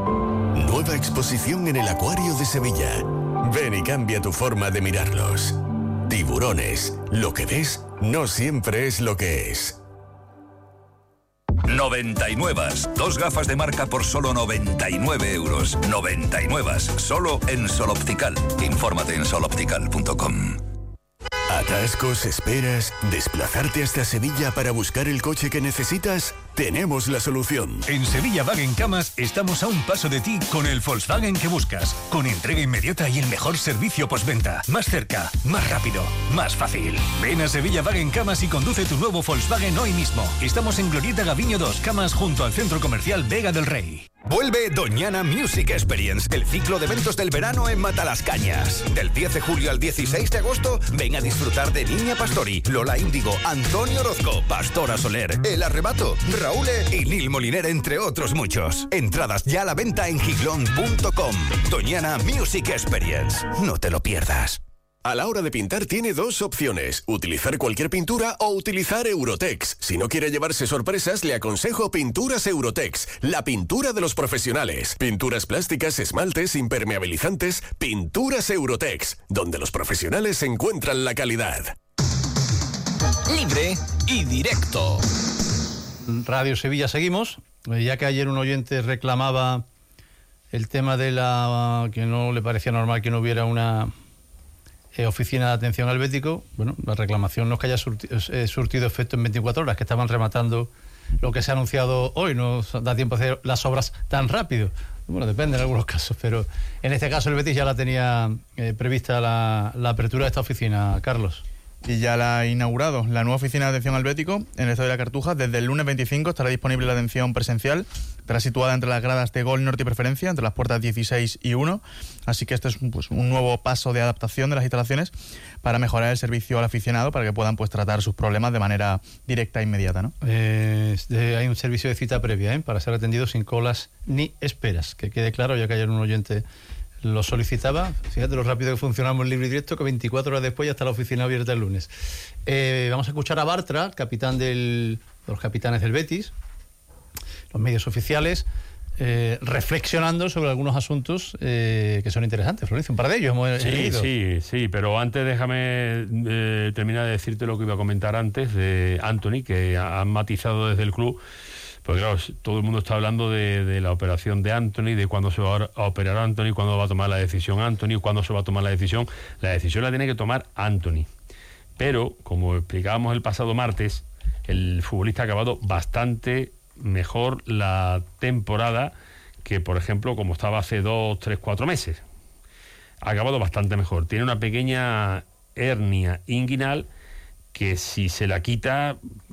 [SPEAKER 13] Nueva exposición en el Acuario de Sevilla. Ven y cambia tu forma de mirarlos. Tiburones, lo que ves no siempre es lo que es.
[SPEAKER 32] noventa y nueve. Dos gafas de marca por solo noventa y nueve euros. noventa y nueve. Solo en Sol Optical. Infórmate en sol optical punto com.
[SPEAKER 13] ¿Atascos, esperas, desplazarte hasta Sevilla para buscar el coche que necesitas? Tenemos la solución.
[SPEAKER 11] En Sevilla Wagen Camas estamos a un paso de ti con el Volkswagen que buscas. Con entrega inmediata y el mejor servicio postventa. Más cerca, más rápido, más fácil. Ven a Sevilla Wagen Camas y conduce tu nuevo Volkswagen hoy mismo. Estamos en Glorieta Gaviño dos, Camas, junto al Centro Comercial Vega del Rey.
[SPEAKER 33] Vuelve Doñana Music Experience, el ciclo de eventos del verano en Matalascañas. Del diez de julio al dieciséis de agosto, ven a disfrutar de Niña Pastori, Lola Índigo, Antonio Orozco, Pastora Soler, El Arrebato, Raúl y Nil Moliner, entre otros muchos. Entradas ya a la venta en giglón punto com. Doñana Music Experience. No te lo pierdas.
[SPEAKER 13] A la hora de pintar tiene dos opciones, utilizar cualquier pintura o utilizar Eurotex. Si no quiere llevarse sorpresas, le aconsejo Pinturas Eurotex, la pintura de los profesionales. Pinturas plásticas, esmaltes, impermeabilizantes, Pinturas Eurotex, donde los profesionales encuentran la calidad.
[SPEAKER 8] Libre y directo.
[SPEAKER 1] Radio Sevilla seguimos, ya que ayer un oyente reclamaba el tema de la que no le parecía normal que no hubiera una eh, oficina de atención al bético. Bueno, la reclamación no es que haya surtido, eh, surtido efecto en veinticuatro horas, que estaban rematando lo que se ha anunciado hoy, no da tiempo a hacer las obras tan rápido. Bueno, depende en algunos casos, pero en este caso el Betis ya la tenía eh, prevista la, la apertura de esta oficina, Carlos.
[SPEAKER 2] Y ya la ha inaugurado la nueva oficina de atención al bético en el Estadio de la Cartuja. Desde el lunes veinticinco estará disponible la atención presencial. Estará situada entre las gradas de Gol Norte y Preferencia, entre las puertas dieciséis y uno. Así que este es pues, un nuevo paso de adaptación de las instalaciones para mejorar el servicio al aficionado, para que puedan pues tratar sus problemas de manera directa e inmediata, ¿no?
[SPEAKER 1] Eh, de, hay un servicio de cita previa, ¿eh? Para ser atendido sin colas ni esperas. Que quede claro, ya que ayer un oyente lo solicitaba. Fíjate lo rápido que funcionamos en libre y directo, que veinticuatro horas después ya está la oficina abierta el lunes. Eh, vamos a escuchar a Bartra, capitán del, de los capitanes del Betis, los medios oficiales, eh, reflexionando sobre algunos asuntos eh, que son interesantes. Florencio, un par de ellos hemos
[SPEAKER 5] Sí,
[SPEAKER 1] leído.
[SPEAKER 5] sí, sí, pero antes déjame eh, terminar de decirte lo que iba a comentar antes de Anthony, que han matizado desde el club. Porque claro, todo el mundo está hablando de, de la operación de Anthony, de cuándo se va a operar Anthony, cuándo va a tomar la decisión Anthony, cuándo se va a tomar la decisión. La decisión la tiene que tomar Anthony. Pero, como explicábamos el pasado martes, el futbolista ha acabado bastante mejor la temporada que, por ejemplo, como estaba hace dos, tres, cuatro meses. Ha acabado bastante mejor. Tiene una pequeña hernia inguinal que, si se la quita,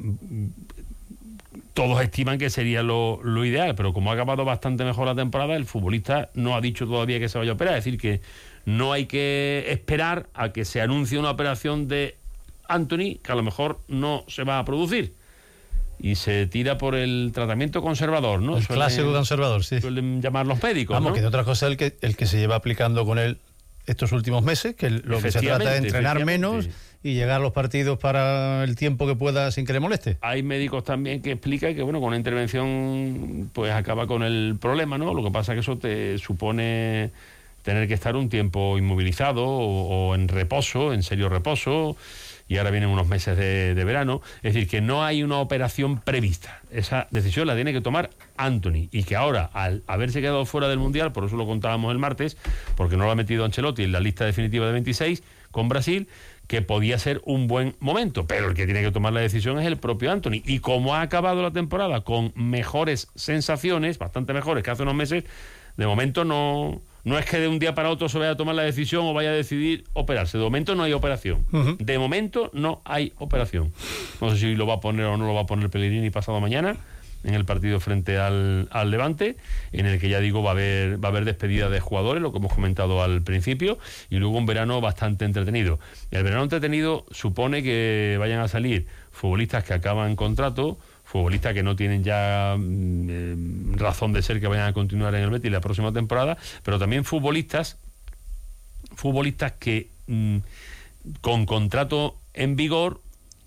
[SPEAKER 5] todos estiman que sería lo, lo ideal, pero como ha acabado bastante mejor la temporada, el futbolista no ha dicho todavía que se vaya a operar. Es decir, que no hay que esperar a que se anuncie una operación de Anthony, que a lo mejor no se va a producir. Y se tira por el tratamiento conservador, ¿no?
[SPEAKER 1] El
[SPEAKER 5] Suelen,
[SPEAKER 1] clásico conservador, sí.
[SPEAKER 5] Suelen llamar los médicos,
[SPEAKER 1] Vamos,
[SPEAKER 5] ¿no?
[SPEAKER 1] que de otra cosa el que, el que se lleva aplicando con él estos últimos meses, que lo que se trata es entrenar menos y llegar a los partidos para el tiempo que pueda sin que le moleste.
[SPEAKER 5] Hay médicos también que explican que, bueno, con una intervención pues acaba con el problema, ¿no? Lo que pasa es que eso te supone tener que estar un tiempo inmovilizado o, o en reposo, en serio reposo, y ahora vienen unos meses de, de verano. Es decir, que no hay una operación prevista. Esa decisión la tiene que tomar Anthony, y que ahora, al haberse quedado fuera del Mundial, por eso lo contábamos el martes, porque no lo ha metido Ancelotti en la lista definitiva de veintiséis con Brasil, que podía ser un buen momento, pero el que tiene que tomar la decisión es el propio Anthony. Y como ha acabado la temporada con mejores sensaciones, bastante mejores que hace unos meses, de momento no... No es que de un día para otro se vaya a tomar la decisión o vaya a decidir operarse. De momento no hay operación. Uh-huh. De momento no hay operación. No sé si lo va a poner o no lo va a poner Pellegrini pasado mañana en el partido frente al, al Levante, en el que, ya digo, va a haber va a haber despedida de jugadores, lo que hemos comentado al principio, y luego un verano bastante entretenido. El verano entretenido supone que vayan a salir futbolistas que acaban contrato, futbolistas que no tienen ya eh, razón de ser que vayan a continuar en el Betis la próxima temporada, pero también futbolistas futbolistas que mm, con contrato en vigor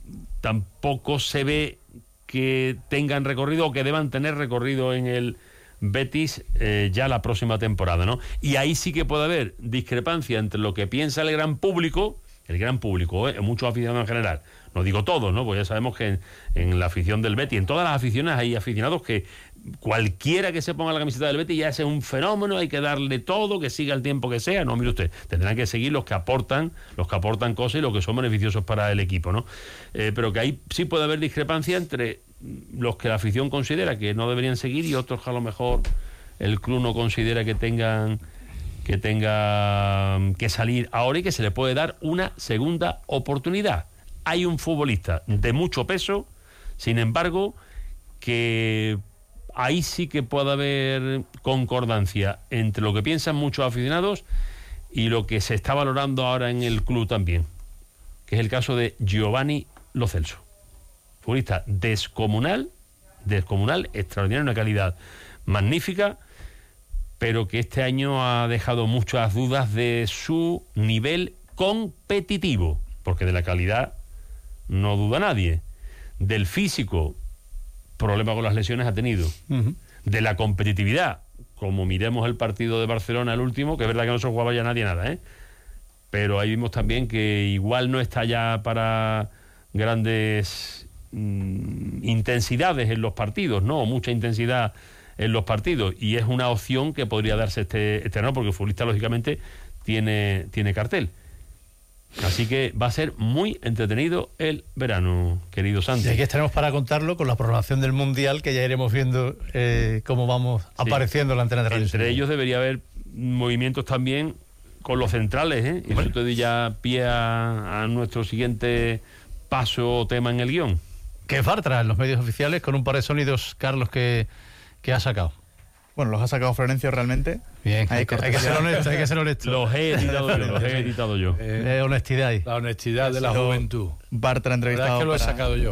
[SPEAKER 5] tampoco se ve que tengan recorrido o que deban tener recorrido en el Betis eh, ya la próxima temporada, ¿no? Y ahí sí que puede haber discrepancia entre lo que piensa el gran público, el gran público, ¿eh? muchos aficionados en general, no digo todos, ¿no? Pues ya sabemos que en, en la afición del Betis, en todas las aficiones hay aficionados que cualquiera que se ponga la camiseta del Betis ya es un fenómeno, hay que darle todo, que siga el tiempo que sea. No, mire usted, tendrán que seguir los que aportan, los que aportan cosas y los que son beneficiosos para el equipo, ¿no? Eh, pero que ahí sí puede haber discrepancia entre los que la afición considera que no deberían seguir y otros que a lo mejor el club no considera que tengan que tenga que salir ahora y que se le puede dar una segunda oportunidad. Hay un futbolista de mucho peso, sin embargo, que ahí sí que puede haber concordancia entre lo que piensan muchos aficionados y lo que se está valorando ahora en el club también, que es el caso de Giovanni Lo Celso. Futbolista descomunal, descomunal, extraordinario, una calidad magnífica, pero que este año ha dejado muchas dudas de su nivel competitivo, porque de la calidad no duda nadie. Del físico, problema con las lesiones ha tenido. Uh-huh. De la competitividad, como miremos el partido de Barcelona, el último, que es verdad que no se jugaba ya nadie nada, ¿eh? Pero ahí vimos también que igual no está ya para grandes mm, intensidades en los partidos, ¿no? Mucha intensidad en los partidos, y es una opción que podría darse este, este año, porque el futbolista lógicamente tiene, tiene cartel. Así que va a ser muy entretenido el verano, querido Santi.
[SPEAKER 1] Y aquí estaremos para contarlo con la programación del Mundial, que ya iremos viendo eh, cómo vamos sí. apareciendo en la antena de radio.
[SPEAKER 5] Entre ellos debería haber movimientos también con los centrales, ¿eh? Y bueno, eso te doy ya pie a, a nuestro siguiente paso o tema en el guión.
[SPEAKER 1] Que es Bartra en los medios oficiales, con un par de sonidos, Carlos, que, que ha sacado.
[SPEAKER 2] Bueno, los ha sacado Florencio realmente.
[SPEAKER 1] Bien, hay, que, hay que ser honesto, hay que ser honesto.
[SPEAKER 5] Los he editado yo, los he editado yo.
[SPEAKER 1] Eh, honestidad ahí.
[SPEAKER 16] La honestidad de la juventud.
[SPEAKER 2] Bartra entrevistado.
[SPEAKER 16] Es que lo
[SPEAKER 2] para...
[SPEAKER 16] he sacado yo.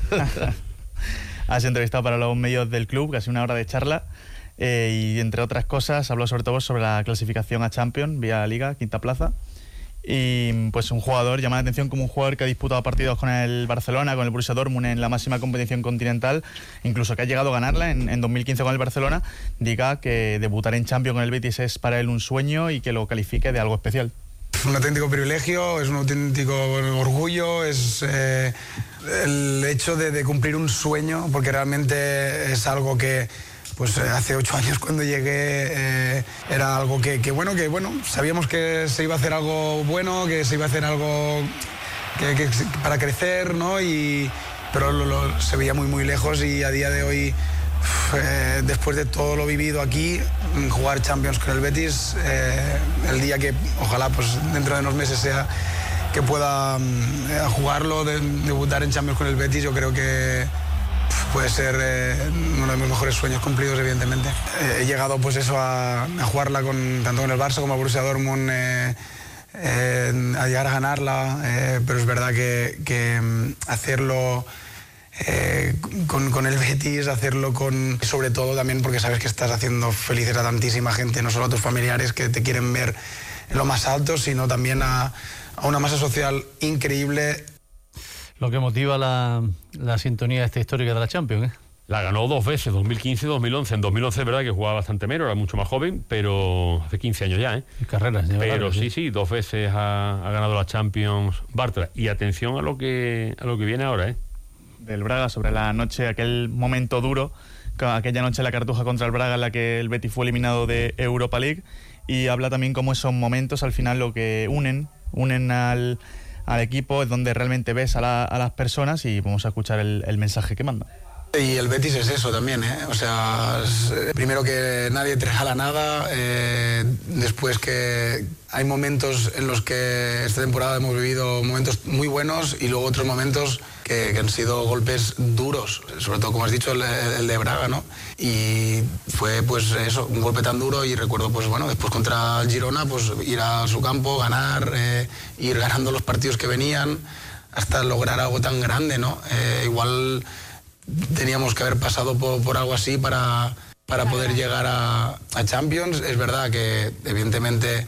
[SPEAKER 2] Has entrevistado para los medios del club, casi una hora de charla. Eh, y entre otras cosas, habló sobre todo sobre la clasificación a Champions, vía Liga, quinta plaza. Y pues un jugador, llama la atención como un jugador que ha disputado partidos con el Barcelona, con el Borussia Dortmund en la máxima competición continental, incluso que ha llegado a ganarla en, en dos mil quince con el Barcelona, diga que debutar en Champions con el Betis es para él un sueño y que lo califique de algo especial.
[SPEAKER 3] Un auténtico privilegio, es un auténtico orgullo, es eh, el hecho de, de cumplir un sueño, porque realmente es algo que pues hace ocho años cuando llegué eh, era algo que, que bueno, que bueno, sabíamos que se iba a hacer algo bueno, que se iba a hacer algo que, que, para crecer, ¿no? Y, pero lo, lo, se veía muy muy lejos, y a día de hoy, eh, después de todo lo vivido aquí, jugar Champions con el Betis, eh, el día que ojalá pues dentro de unos meses sea que pueda eh, jugarlo, de, debutar en Champions con el Betis, yo creo que puede ser eh, uno de mis mejores sueños cumplidos, evidentemente. Eh, he llegado pues eso a, a jugarla con, tanto con el Barça como el Borussia Dortmund, eh, eh, a llegar a ganarla, eh, pero es verdad que, que hacerlo eh, con, con el Betis, hacerlo con... sobre todo también porque sabes que estás haciendo felices a tantísima gente, no solo a tus familiares que te quieren ver en lo más alto, sino también a, a una masa social increíble.
[SPEAKER 1] Lo que motiva la, la sintonía esta histórica de la Champions, ¿eh?
[SPEAKER 5] La ganó dos veces, dos mil quince y dos mil once. En dos mil once es verdad que jugaba bastante menos, era mucho más joven, pero hace quince años ya, ¿eh?
[SPEAKER 1] Y carreras.
[SPEAKER 5] Pero
[SPEAKER 1] largas,
[SPEAKER 5] sí, sí, dos veces ha, ha ganado la Champions Bartra. Y atención a lo que a lo que viene ahora, ¿eh?
[SPEAKER 2] Del Braga, sobre la noche, aquel momento duro, aquella noche en la Cartuja contra el Braga en la que el Betis fue eliminado de Europa League, y habla también cómo esos momentos al final lo que unen, unen al... al equipo, es donde realmente ves a, la, a las personas, y vamos a escuchar el, el mensaje que manda.
[SPEAKER 3] Y el Betis es eso también, ¿eh? O sea, es, primero que nadie te regala nada, eh, después que hay momentos en los que esta temporada hemos vivido momentos muy buenos, y luego otros momentos que, que han sido golpes duros, sobre todo, como has dicho, el, el de Braga, ¿no? Y fue pues eso, un golpe tan duro, y recuerdo pues bueno, después contra el Girona, pues ir a su campo, ganar, eh, ir ganando los partidos que venían, hasta lograr algo tan grande, ¿no? Eh, igual teníamos que haber pasado por, por algo así para, para poder llegar a, a Champions. Es verdad que evidentemente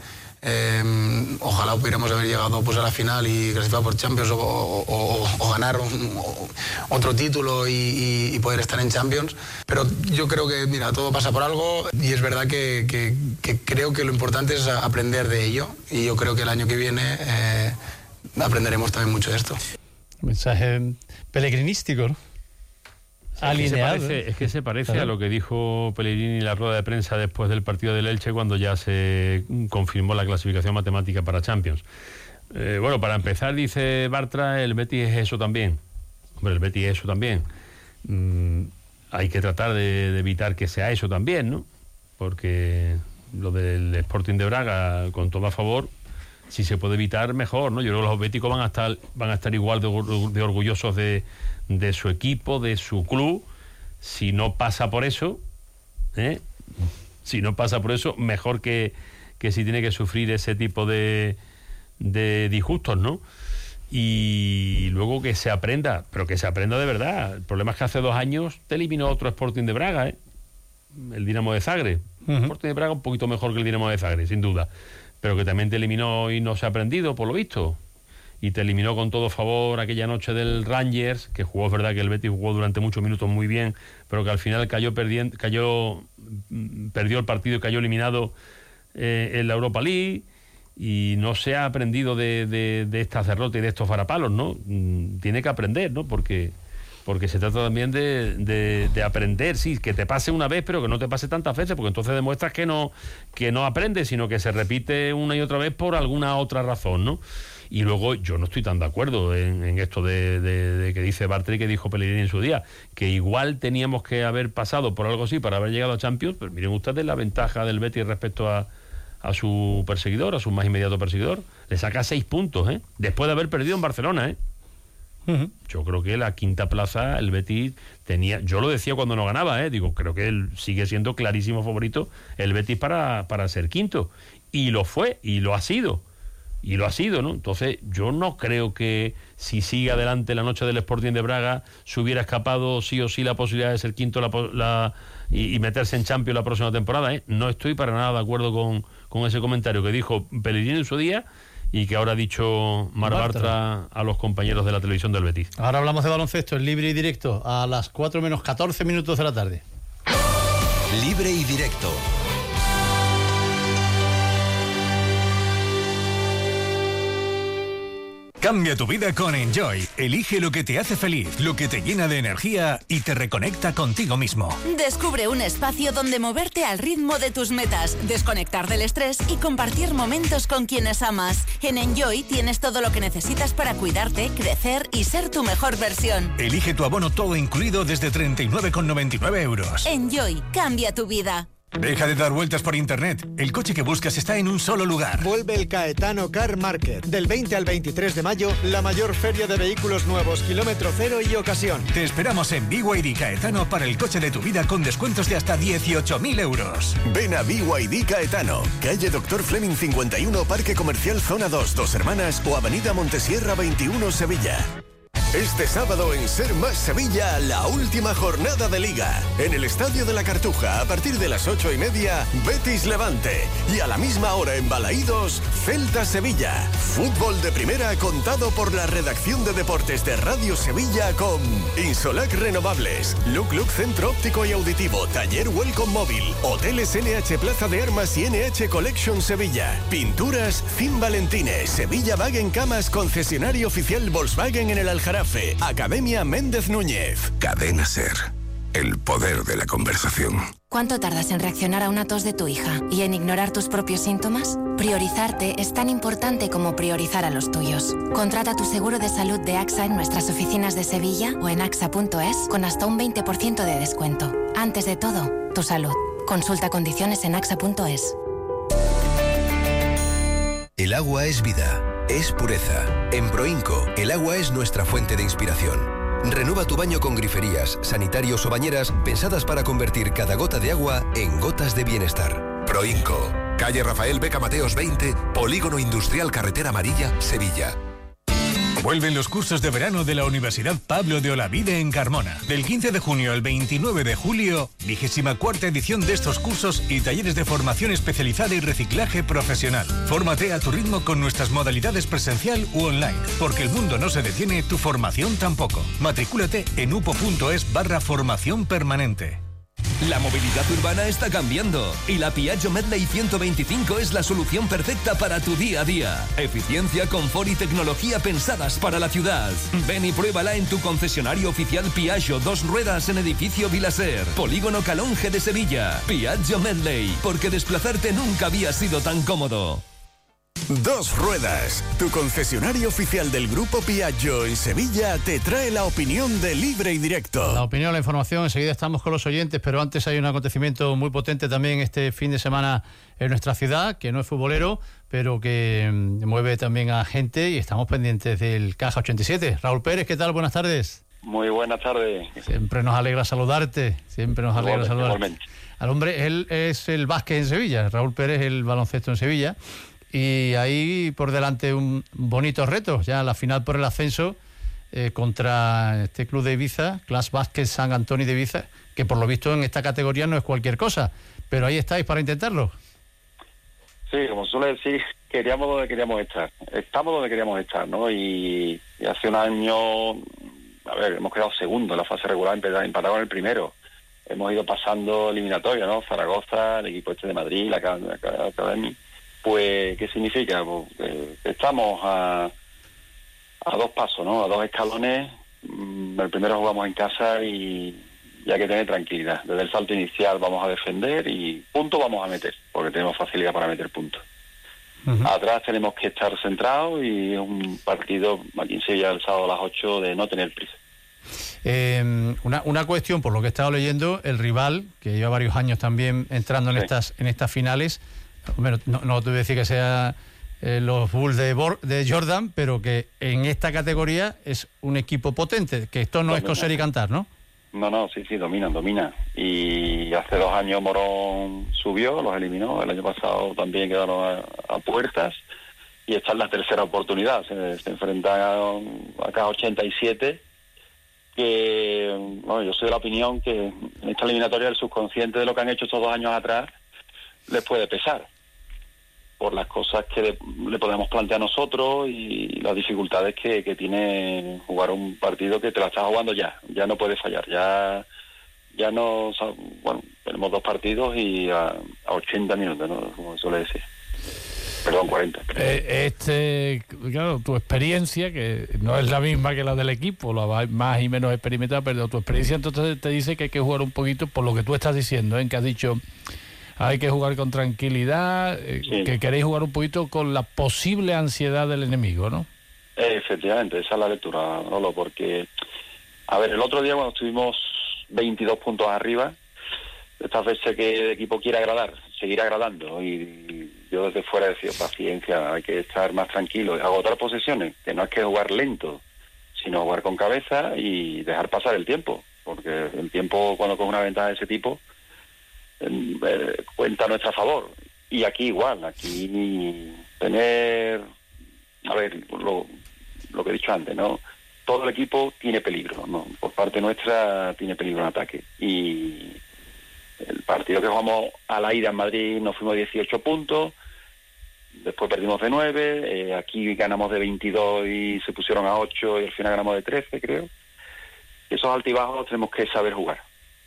[SPEAKER 3] eh, ojalá pudiéramos haber llegado pues a la final y clasificar por Champions, o, o, o, o ganar un, o, otro título y, y, y poder estar en Champions, pero yo creo que mira, todo pasa por algo, y es verdad que, que, que creo que lo importante es aprender de ello, y yo creo que el año que viene eh, aprenderemos también mucho de esto.
[SPEAKER 1] Mensaje peregrinístico, ¿no? Alineado.
[SPEAKER 5] Es que se parece, es que se parece claro. a lo que dijo Pellegrini en la rueda de prensa después del partido del Elche, cuando ya se confirmó la clasificación matemática para Champions. Eh, bueno, para empezar, dice Bartra, el Betis es eso también. Hombre, el Betis es eso también. Mm, hay que tratar de, de evitar que sea eso también, ¿no? Porque lo del Sporting de Braga, con todo a favor, si se puede evitar, mejor, ¿no? Yo creo que los béticos van a estar, van a estar igual de, de orgullosos de de su equipo, de su club. Si no pasa por eso, ¿eh? si no pasa por eso, mejor que, que si tiene que sufrir ese tipo de, de disgustos, ¿no? Y luego que se aprenda, pero que se aprenda de verdad. El problema es que hace dos años te eliminó otro Sporting de Braga, ¿eh? El Dinamo de Zagreb. Uh-huh. Sporting de Braga un poquito mejor que el Dinamo de Zagreb, sin duda, pero que también te eliminó y no se ha aprendido, por lo visto. Y te eliminó con todo favor aquella noche del Rangers, que jugó, es verdad que el Betis jugó durante muchos minutos muy bien, pero que al final cayó perdiendo, cayó, perdió el partido y cayó eliminado eh, en la Europa League, y no se ha aprendido de, de, de estas derrotas y de estos varapalos, ¿no? Tiene que aprender, ¿no? Porque porque se trata también de, de, de aprender, sí, que te pase una vez, pero que no te pase tantas veces, porque entonces demuestras que no, que no aprendes, sino que se repite una y otra vez por alguna otra razón, ¿no? Y luego yo no estoy tan de acuerdo en, en esto de, de, de que dice Bartra y que dijo Pellegrini en su día, que igual teníamos que haber pasado por algo así para haber llegado a Champions, pero miren ustedes la ventaja del Betis respecto a, a su perseguidor, a su más inmediato perseguidor. Le saca seis puntos, ¿eh? Después de haber perdido en Barcelona, ¿eh? Uh-huh. Yo creo que la quinta plaza el Betis tenía, yo lo decía cuando no ganaba, ¿eh? Digo, creo que él sigue siendo clarísimo favorito el Betis para, para ser quinto, y lo fue, y lo ha sido. Y lo ha sido, ¿no? Entonces, yo no creo que si sigue adelante la noche del Sporting de Braga se hubiera escapado sí o sí la posibilidad de ser quinto la, la, y, y meterse en Champions la próxima temporada, ¿eh? No estoy para nada de acuerdo con, con ese comentario que dijo Pellegrini en su día y que ahora ha dicho Mar Bartra a los compañeros de la televisión del Betis.
[SPEAKER 1] Ahora hablamos de baloncesto en libre y directo a las cuatro menos catorce minutos de la tarde.
[SPEAKER 30] Libre y directo.
[SPEAKER 11] Cambia tu vida con Enjoy. Elige lo que te hace feliz, lo que te llena de energía y te reconecta contigo mismo.
[SPEAKER 4] Descubre un espacio donde moverte al ritmo de tus metas, desconectar del estrés y compartir momentos con quienes amas. En Enjoy tienes todo lo que necesitas para cuidarte, crecer y ser tu mejor versión.
[SPEAKER 11] Elige tu abono todo incluido desde treinta y nueve con noventa y nueve euros.
[SPEAKER 4] Enjoy, cambia tu vida.
[SPEAKER 11] Deja de dar vueltas por internet. El coche que buscas está en un solo lugar.
[SPEAKER 14] Vuelve el Caetano Car Market. Del veinte al veintitrés de mayo, la mayor feria de vehículos nuevos, kilómetro cero y ocasión.
[SPEAKER 11] Te esperamos en B Y D Caetano para el coche de tu vida con descuentos de hasta dieciocho mil euros.
[SPEAKER 13] Ven a B Y D Caetano, calle Doctor Fleming cincuenta y uno, Parque Comercial Zona dos, Dos Hermanas o Avenida Montesierra veintiuno, Sevilla. Este sábado en Ser Más Sevilla, la última jornada de Liga. En el Estadio de la Cartuja, a partir de las ocho y media, Betis Levante. Y a la misma hora en Balaídos, Celta Sevilla. Fútbol de primera contado por la redacción de deportes de Radio Sevilla con Insolac Renovables, Look Look Centro Óptico y Auditivo, Taller Welcome Móvil, Hoteles N H Plaza de Armas y N H Collection Sevilla, Pinturas Cin Valentines, Sevilla Wagen Camas, concesionario oficial Volkswagen en el Aljarafe, Academia Méndez Núñez.
[SPEAKER 32] Cadena Ser, el poder de la conversación.
[SPEAKER 6] ¿Cuánto tardas en reaccionar a una tos de tu hija y en ignorar tus propios síntomas? Priorizarte es tan importante como priorizar a los tuyos. Contrata tu seguro de salud de AXA en nuestras oficinas de Sevilla o en axa punto es con hasta un veinte por ciento de descuento. Antes de todo, tu salud. Consulta condiciones en axa punto es.
[SPEAKER 30] El agua es vida, es pureza. En Proinco, el agua es nuestra fuente de inspiración. Renueva tu baño con griferías, sanitarios o bañeras pensadas para convertir cada gota de agua en gotas de bienestar.
[SPEAKER 32] Proinco, calle Rafael Beca Mateos veinte, Polígono Industrial Carretera Amarilla, Sevilla.
[SPEAKER 11] Vuelven los cursos de verano de la Universidad Pablo de Olavide en Carmona. Del quince de junio al veintinueve de julio, vigésima cuarta edición de estos cursos y talleres de formación especializada y reciclaje profesional. Fórmate a tu ritmo con nuestras modalidades presencial u online, porque el mundo no se detiene, tu formación tampoco. Matricúlate en upo.es barra formación permanente.
[SPEAKER 7] La movilidad urbana está cambiando y la Piaggio Medley ciento veinticinco es la solución perfecta para tu día a día. Eficiencia, confort y tecnología pensadas para la ciudad. Ven y pruébala en tu concesionario oficial Piaggio, dos ruedas en edificio Vilaser, Polígono Calonge de Sevilla. Piaggio Medley, porque desplazarte nunca había sido tan cómodo.
[SPEAKER 13] Dos Ruedas, tu concesionario oficial del Grupo Piaggio en Sevilla, te trae la opinión de Libre y Directo.
[SPEAKER 1] La opinión, la información, enseguida estamos con los oyentes, pero antes hay un acontecimiento muy potente también este fin de semana en nuestra ciudad, que no es futbolero, pero que mm, mueve también a gente y estamos pendientes del Caja ochenta y siete. Raúl Pérez, ¿qué tal? Buenas tardes.
[SPEAKER 18] Muy buenas tardes.
[SPEAKER 1] Siempre nos alegra saludarte, siempre nos alegra saludarte. Igualmente. Al hombre, él es el básquet en Sevilla, Raúl Pérez el baloncesto en Sevilla. Y ahí por delante un bonito reto, ya la final por el ascenso eh, contra este club de Ibiza, Class Basket San Antonio de Ibiza, que por lo visto en esta categoría no es cualquier cosa, pero ahí estáis para intentarlo.
[SPEAKER 18] Sí, como suele decir, queríamos donde queríamos estar, estamos donde queríamos estar, ¿no? Y, y hace un año, a ver, hemos quedado segundo en la fase regular, empatado con el primero. Hemos ido pasando eliminatoria, ¿no? Zaragoza, el equipo este de Madrid, la Academia. Pues, ¿qué significa? Pues, eh, estamos a, a dos pasos, ¿no? A dos escalones mm, el primero jugamos en casa y, y hay que tener tranquilidad. Desde el salto inicial vamos a defender y punto vamos a meter, porque tenemos facilidad para meter puntos. Uh-huh. Atrás tenemos que estar centrados y es un partido aquí en Sevilla el sábado a las ocho de no tener prisa.
[SPEAKER 1] Eh, una, una cuestión, por lo que he estado leyendo, el rival, que lleva varios años también entrando en, sí. estas, en estas finales, bueno, no, no te voy a decir que sea eh, los Bulls de, Bor- de Jordan, pero que en esta categoría es un equipo potente, que esto no domina. Es coser y cantar, ¿no?
[SPEAKER 18] No, no, sí, sí, domina, domina. Y hace dos años Morón subió, los eliminó, el año pasado también quedaron a, a puertas, y esta es la tercera oportunidad, se, se enfrentan acá a ochenta y siete, que bueno, yo soy de la opinión que en esta eliminatoria el subconsciente de lo que han hecho estos dos años atrás les puede pesar por las cosas que le, le podemos plantear nosotros y las dificultades que, que tiene jugar un partido que te la estás jugando ya, ya no puede fallar, ya ya no, o sea, bueno, tenemos dos partidos y a, a ochenta minutos, ¿no? Como se suele decir. Perdón, cuarenta.
[SPEAKER 16] Eh, este, claro, tu experiencia, que no es la misma que la del equipo, la más y menos experimentada, pero tu experiencia entonces te dice que hay que jugar un poquito por lo que tú estás diciendo, ¿eh? Que has dicho, hay que jugar con tranquilidad, eh, sí. Que queréis jugar un poquito con la posible ansiedad del enemigo, ¿no?
[SPEAKER 18] Efectivamente, esa es la lectura, Lolo, porque, a ver, el otro día cuando estuvimos veintidós puntos arriba, estas veces que el equipo quiere agradar, seguir agradando, y yo desde fuera decía, paciencia, hay que estar más tranquilo, agotar posesiones, que no es que jugar lento, sino jugar con cabeza y dejar pasar el tiempo, porque el tiempo cuando coge una ventaja de ese tipo eh, cuenta a nuestro favor. Y aquí igual, aquí tener, a ver, lo, lo que he dicho antes, ¿no? Todo el equipo tiene peligro, ¿no? Por parte nuestra tiene peligro en ataque. Y el partido que jugamos a la ida en Madrid nos fuimos dieciocho puntos, después perdimos de nueve, eh, aquí ganamos de veintidós y se pusieron a ocho y al final ganamos de trece, creo. Esos altibajos los tenemos que saber jugar.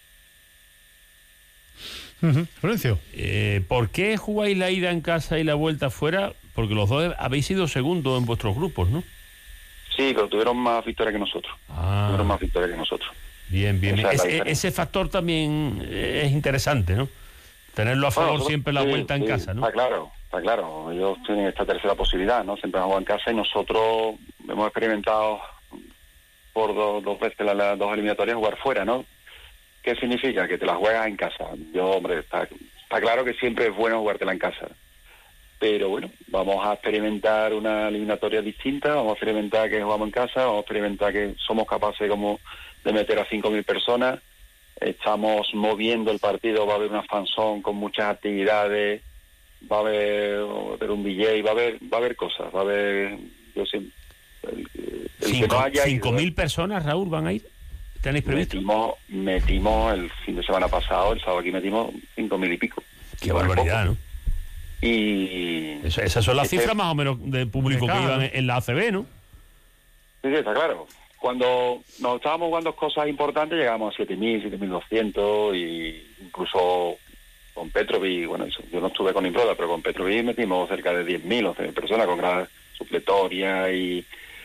[SPEAKER 1] Uh-huh. Florencio.
[SPEAKER 5] Eh, ¿Por qué jugáis la ida en casa y la vuelta fuera? Porque los dos habéis sido segundos en vuestros grupos, ¿no?
[SPEAKER 18] Sí, pero tuvieron más victorias que nosotros.
[SPEAKER 5] Ah.
[SPEAKER 18] Tuvieron más victorias que nosotros.
[SPEAKER 5] Bien, bien. Ese, ese factor también es interesante, ¿no? Tenerlo a favor bueno, siempre la sí, vuelta en sí, casa, ¿no?
[SPEAKER 18] Está claro, está claro. Ellos tienen esta tercera posibilidad, ¿no? Siempre han jugado en casa y nosotros hemos experimentado por dos, dos veces las, las dos eliminatorias jugar fuera, ¿no? ¿Qué significa? Que te la juegas en casa. Yo, hombre, está, está claro que siempre es bueno jugártela en casa. Pero bueno, vamos a experimentar una eliminatoria distinta, vamos a experimentar que jugamos en casa, vamos a experimentar que somos capaces como de meter a cinco mil personas, estamos moviendo el partido, va a haber una fanzone con muchas actividades, va a haber, va a haber un D J, va a haber, va a haber cosas, va a haber, yo sé, el, el
[SPEAKER 5] cinco, que no haya cinco mil personas, Raúl, van a ir. ¿Tenéis previsto?
[SPEAKER 18] Metimos, metimos el fin de semana pasado, el sábado aquí metimos cinco mil y pico.
[SPEAKER 5] Qué barbaridad, ¿no?
[SPEAKER 18] Y
[SPEAKER 5] Eso, esas son las este, cifras más o menos de público que iban en la A C B, ¿no?
[SPEAKER 18] Sí, sí, está claro. Cuando nos estábamos jugando cosas importantes llegábamos a siete mil, siete mil doscientos y incluso con Petrovic, bueno, yo no estuve con Improda, pero con Petrovic metimos cerca de diez mil, once mil personas con gradas supletorias y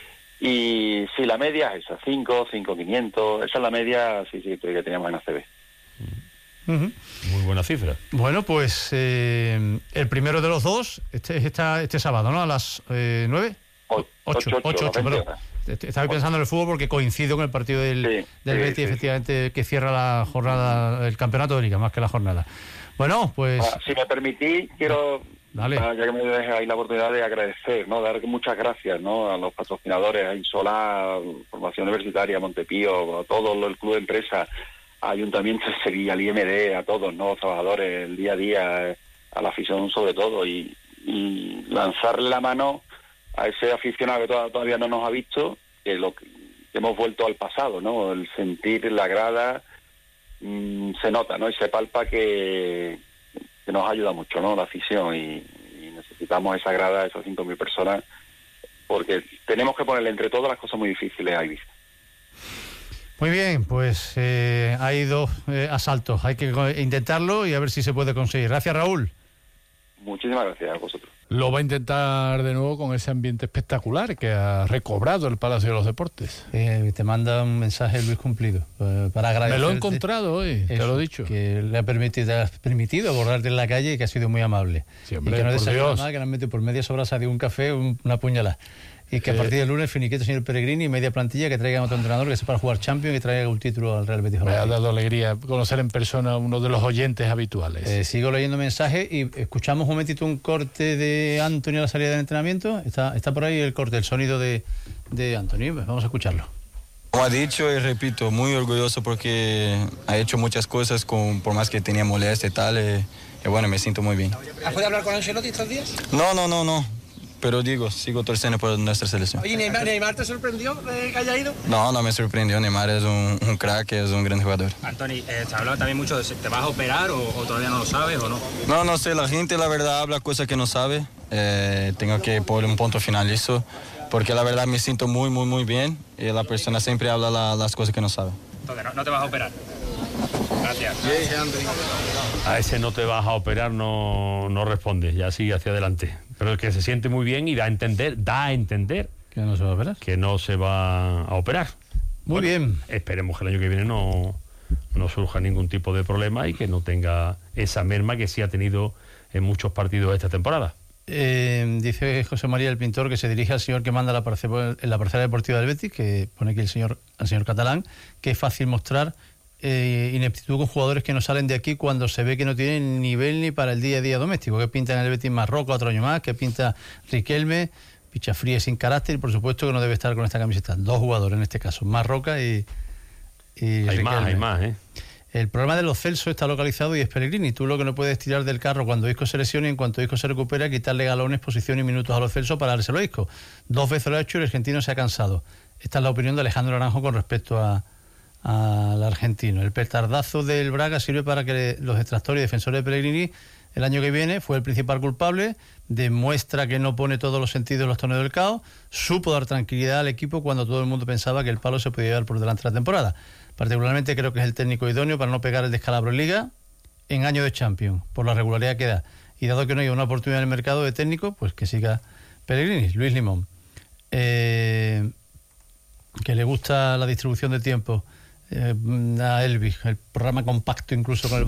[SPEAKER 18] y sí, la media es esa, cinco, cinco mil quinientos, esa es la media, sí, sí, que teníamos en A C B.
[SPEAKER 5] Uh-huh. Muy buena cifra.
[SPEAKER 1] Bueno, pues eh, el primero de los dos este, este, este sábado, ¿no? A las eh, nueve.
[SPEAKER 18] ocho, ocho,
[SPEAKER 1] ocho, perdón. Estaba pensando en el fútbol porque coincido con el partido del, sí, del sí, Betis, sí, efectivamente, sí. Que cierra la jornada, el campeonato de Liga, más que la jornada. Bueno, pues...
[SPEAKER 18] Ah, si me permitís, quiero,
[SPEAKER 1] Dale.
[SPEAKER 18] Ah, ya que me dejes ahí la oportunidad de agradecer, ¿no? Dar muchas gracias, ¿no? A los patrocinadores, a Insolar, Formación Universitaria, Montepío, a todo el club de empresa, a Ayuntamiento de Sevilla, al I M D, a todos, ¿no? Trabajadores, el día a día, a la afición sobre todo, y, y lanzarle la mano a ese aficionado que todavía no nos ha visto, que lo que hemos vuelto al pasado, ¿no? El sentir la grada mmm, se nota, ¿no? Y se palpa que, que nos ayuda mucho, ¿no? La afición, y, y necesitamos esa grada, esas cinco mil personas, porque tenemos que ponerle entre todas las cosas muy difíciles a Ibiza.
[SPEAKER 1] Muy bien, pues eh, hay dos eh, asaltos, hay que intentarlo y a ver si se puede conseguir. Gracias, Raúl.
[SPEAKER 18] Muchísimas gracias a vosotros.
[SPEAKER 16] Lo va a intentar de nuevo con ese ambiente espectacular que ha recobrado el Palacio de los Deportes.
[SPEAKER 1] Eh, te manda un mensaje Luis Cumplido eh, para agradecer.
[SPEAKER 16] Me lo he encontrado hoy, te lo he dicho.
[SPEAKER 1] Que le ha permitido, te ha permitido abordarte en la calle y que ha sido muy amable.
[SPEAKER 16] Sí, hombre,
[SPEAKER 1] y que no
[SPEAKER 16] por Dios.
[SPEAKER 1] nada, que le han metido por medias horas a un café, un, una puñalada. Y que a partir del lunes finiquito señor Pellegrini y media plantilla que traigan otro entrenador que sepa jugar Champions y que traiga un título al Real Betis.
[SPEAKER 16] Me ha dado alegría conocer en persona a uno de los oyentes habituales.
[SPEAKER 1] Eh, sigo leyendo mensajes y escuchamos un momentito un corte de Anthony a la salida del entrenamiento. Está, está por ahí el corte, el sonido de, de Anthony. Vamos a escucharlo.
[SPEAKER 9] Como ha dicho y repito, muy orgulloso porque ha hecho muchas cosas con, por más que tenía molestia y tal. Y, y bueno, me siento muy bien.
[SPEAKER 10] ¿Has podido hablar con Ancelotti estos días?
[SPEAKER 9] No, no, no, no. Pero digo, sigo torciendo por nuestra selección.
[SPEAKER 10] Oye, ¿Neymar, Neymar te sorprendió de que haya ido?
[SPEAKER 9] No, no me sorprendió. Neymar es un, un crack, es un gran jugador.
[SPEAKER 10] Anthony, eh, se habla también mucho de si te vas a operar o, o todavía no lo sabes o no.
[SPEAKER 9] No, no sé, la gente la verdad habla cosas que no sabe. Eh, tengo que poner un punto final eso, porque la verdad me siento muy, muy, muy bien y la persona siempre habla la, las cosas que no sabe.
[SPEAKER 10] Entonces, no, no te vas a operar. Gracias.
[SPEAKER 5] A ese no te vas a operar no, no responde, ya sigue hacia adelante. Pero el que se siente muy bien y da a entender, da a entender
[SPEAKER 1] que no se va a operar.
[SPEAKER 5] Que no se va a operar.
[SPEAKER 1] Muy
[SPEAKER 5] bueno,
[SPEAKER 1] bien.
[SPEAKER 5] Esperemos que el año que viene no, no surja ningún tipo de problema y que no tenga esa merma que sí ha tenido en muchos partidos esta temporada.
[SPEAKER 1] Eh, dice José María el Pintor que se dirige al señor que manda la parcela, en la parcela deportiva del Betis, que pone aquí el señor, al señor Catalán, que es fácil mostrar eh, ineptitud con jugadores que no salen de aquí cuando se ve que no tienen nivel ni para el día a día doméstico. Que pinta en el Betis Marroca otro año más, que pinta Riquelme, Pichafría sin carácter y por supuesto que no debe estar con esta camiseta. Dos jugadores en este caso, Marroca y, y
[SPEAKER 5] hay
[SPEAKER 1] Riquelme.
[SPEAKER 5] más, hay más, ¿eh?
[SPEAKER 1] El problema de los Celso está localizado y es Pellegrini. Tú lo que no puedes tirar del carro cuando Isco se lesione y en cuanto Isco se recupera, quitarle galones, posición y minutos a los Celso para dárselo a Isco. Dos veces lo ha hecho y el argentino se ha cansado. Esta es la opinión de Alejandro Naranjo con respecto a, al argentino. El petardazo del Braga sirve para que los detractores y defensores de Pellegrini el año que viene fue el principal culpable, demuestra que no pone todos los sentidos en los torneos del caos, supo dar tranquilidad al equipo cuando todo el mundo pensaba que el palo se podía llevar por delante de la temporada. Particularmente creo que es el técnico idóneo para no pegar el descalabro en Liga en año de Champions, por la regularidad que da. Y dado que no hay una oportunidad en el mercado de técnico, pues que siga Pellegrini. Luis Limón, eh, que le gusta la distribución de tiempo eh, a Elvis, el programa compacto incluso con el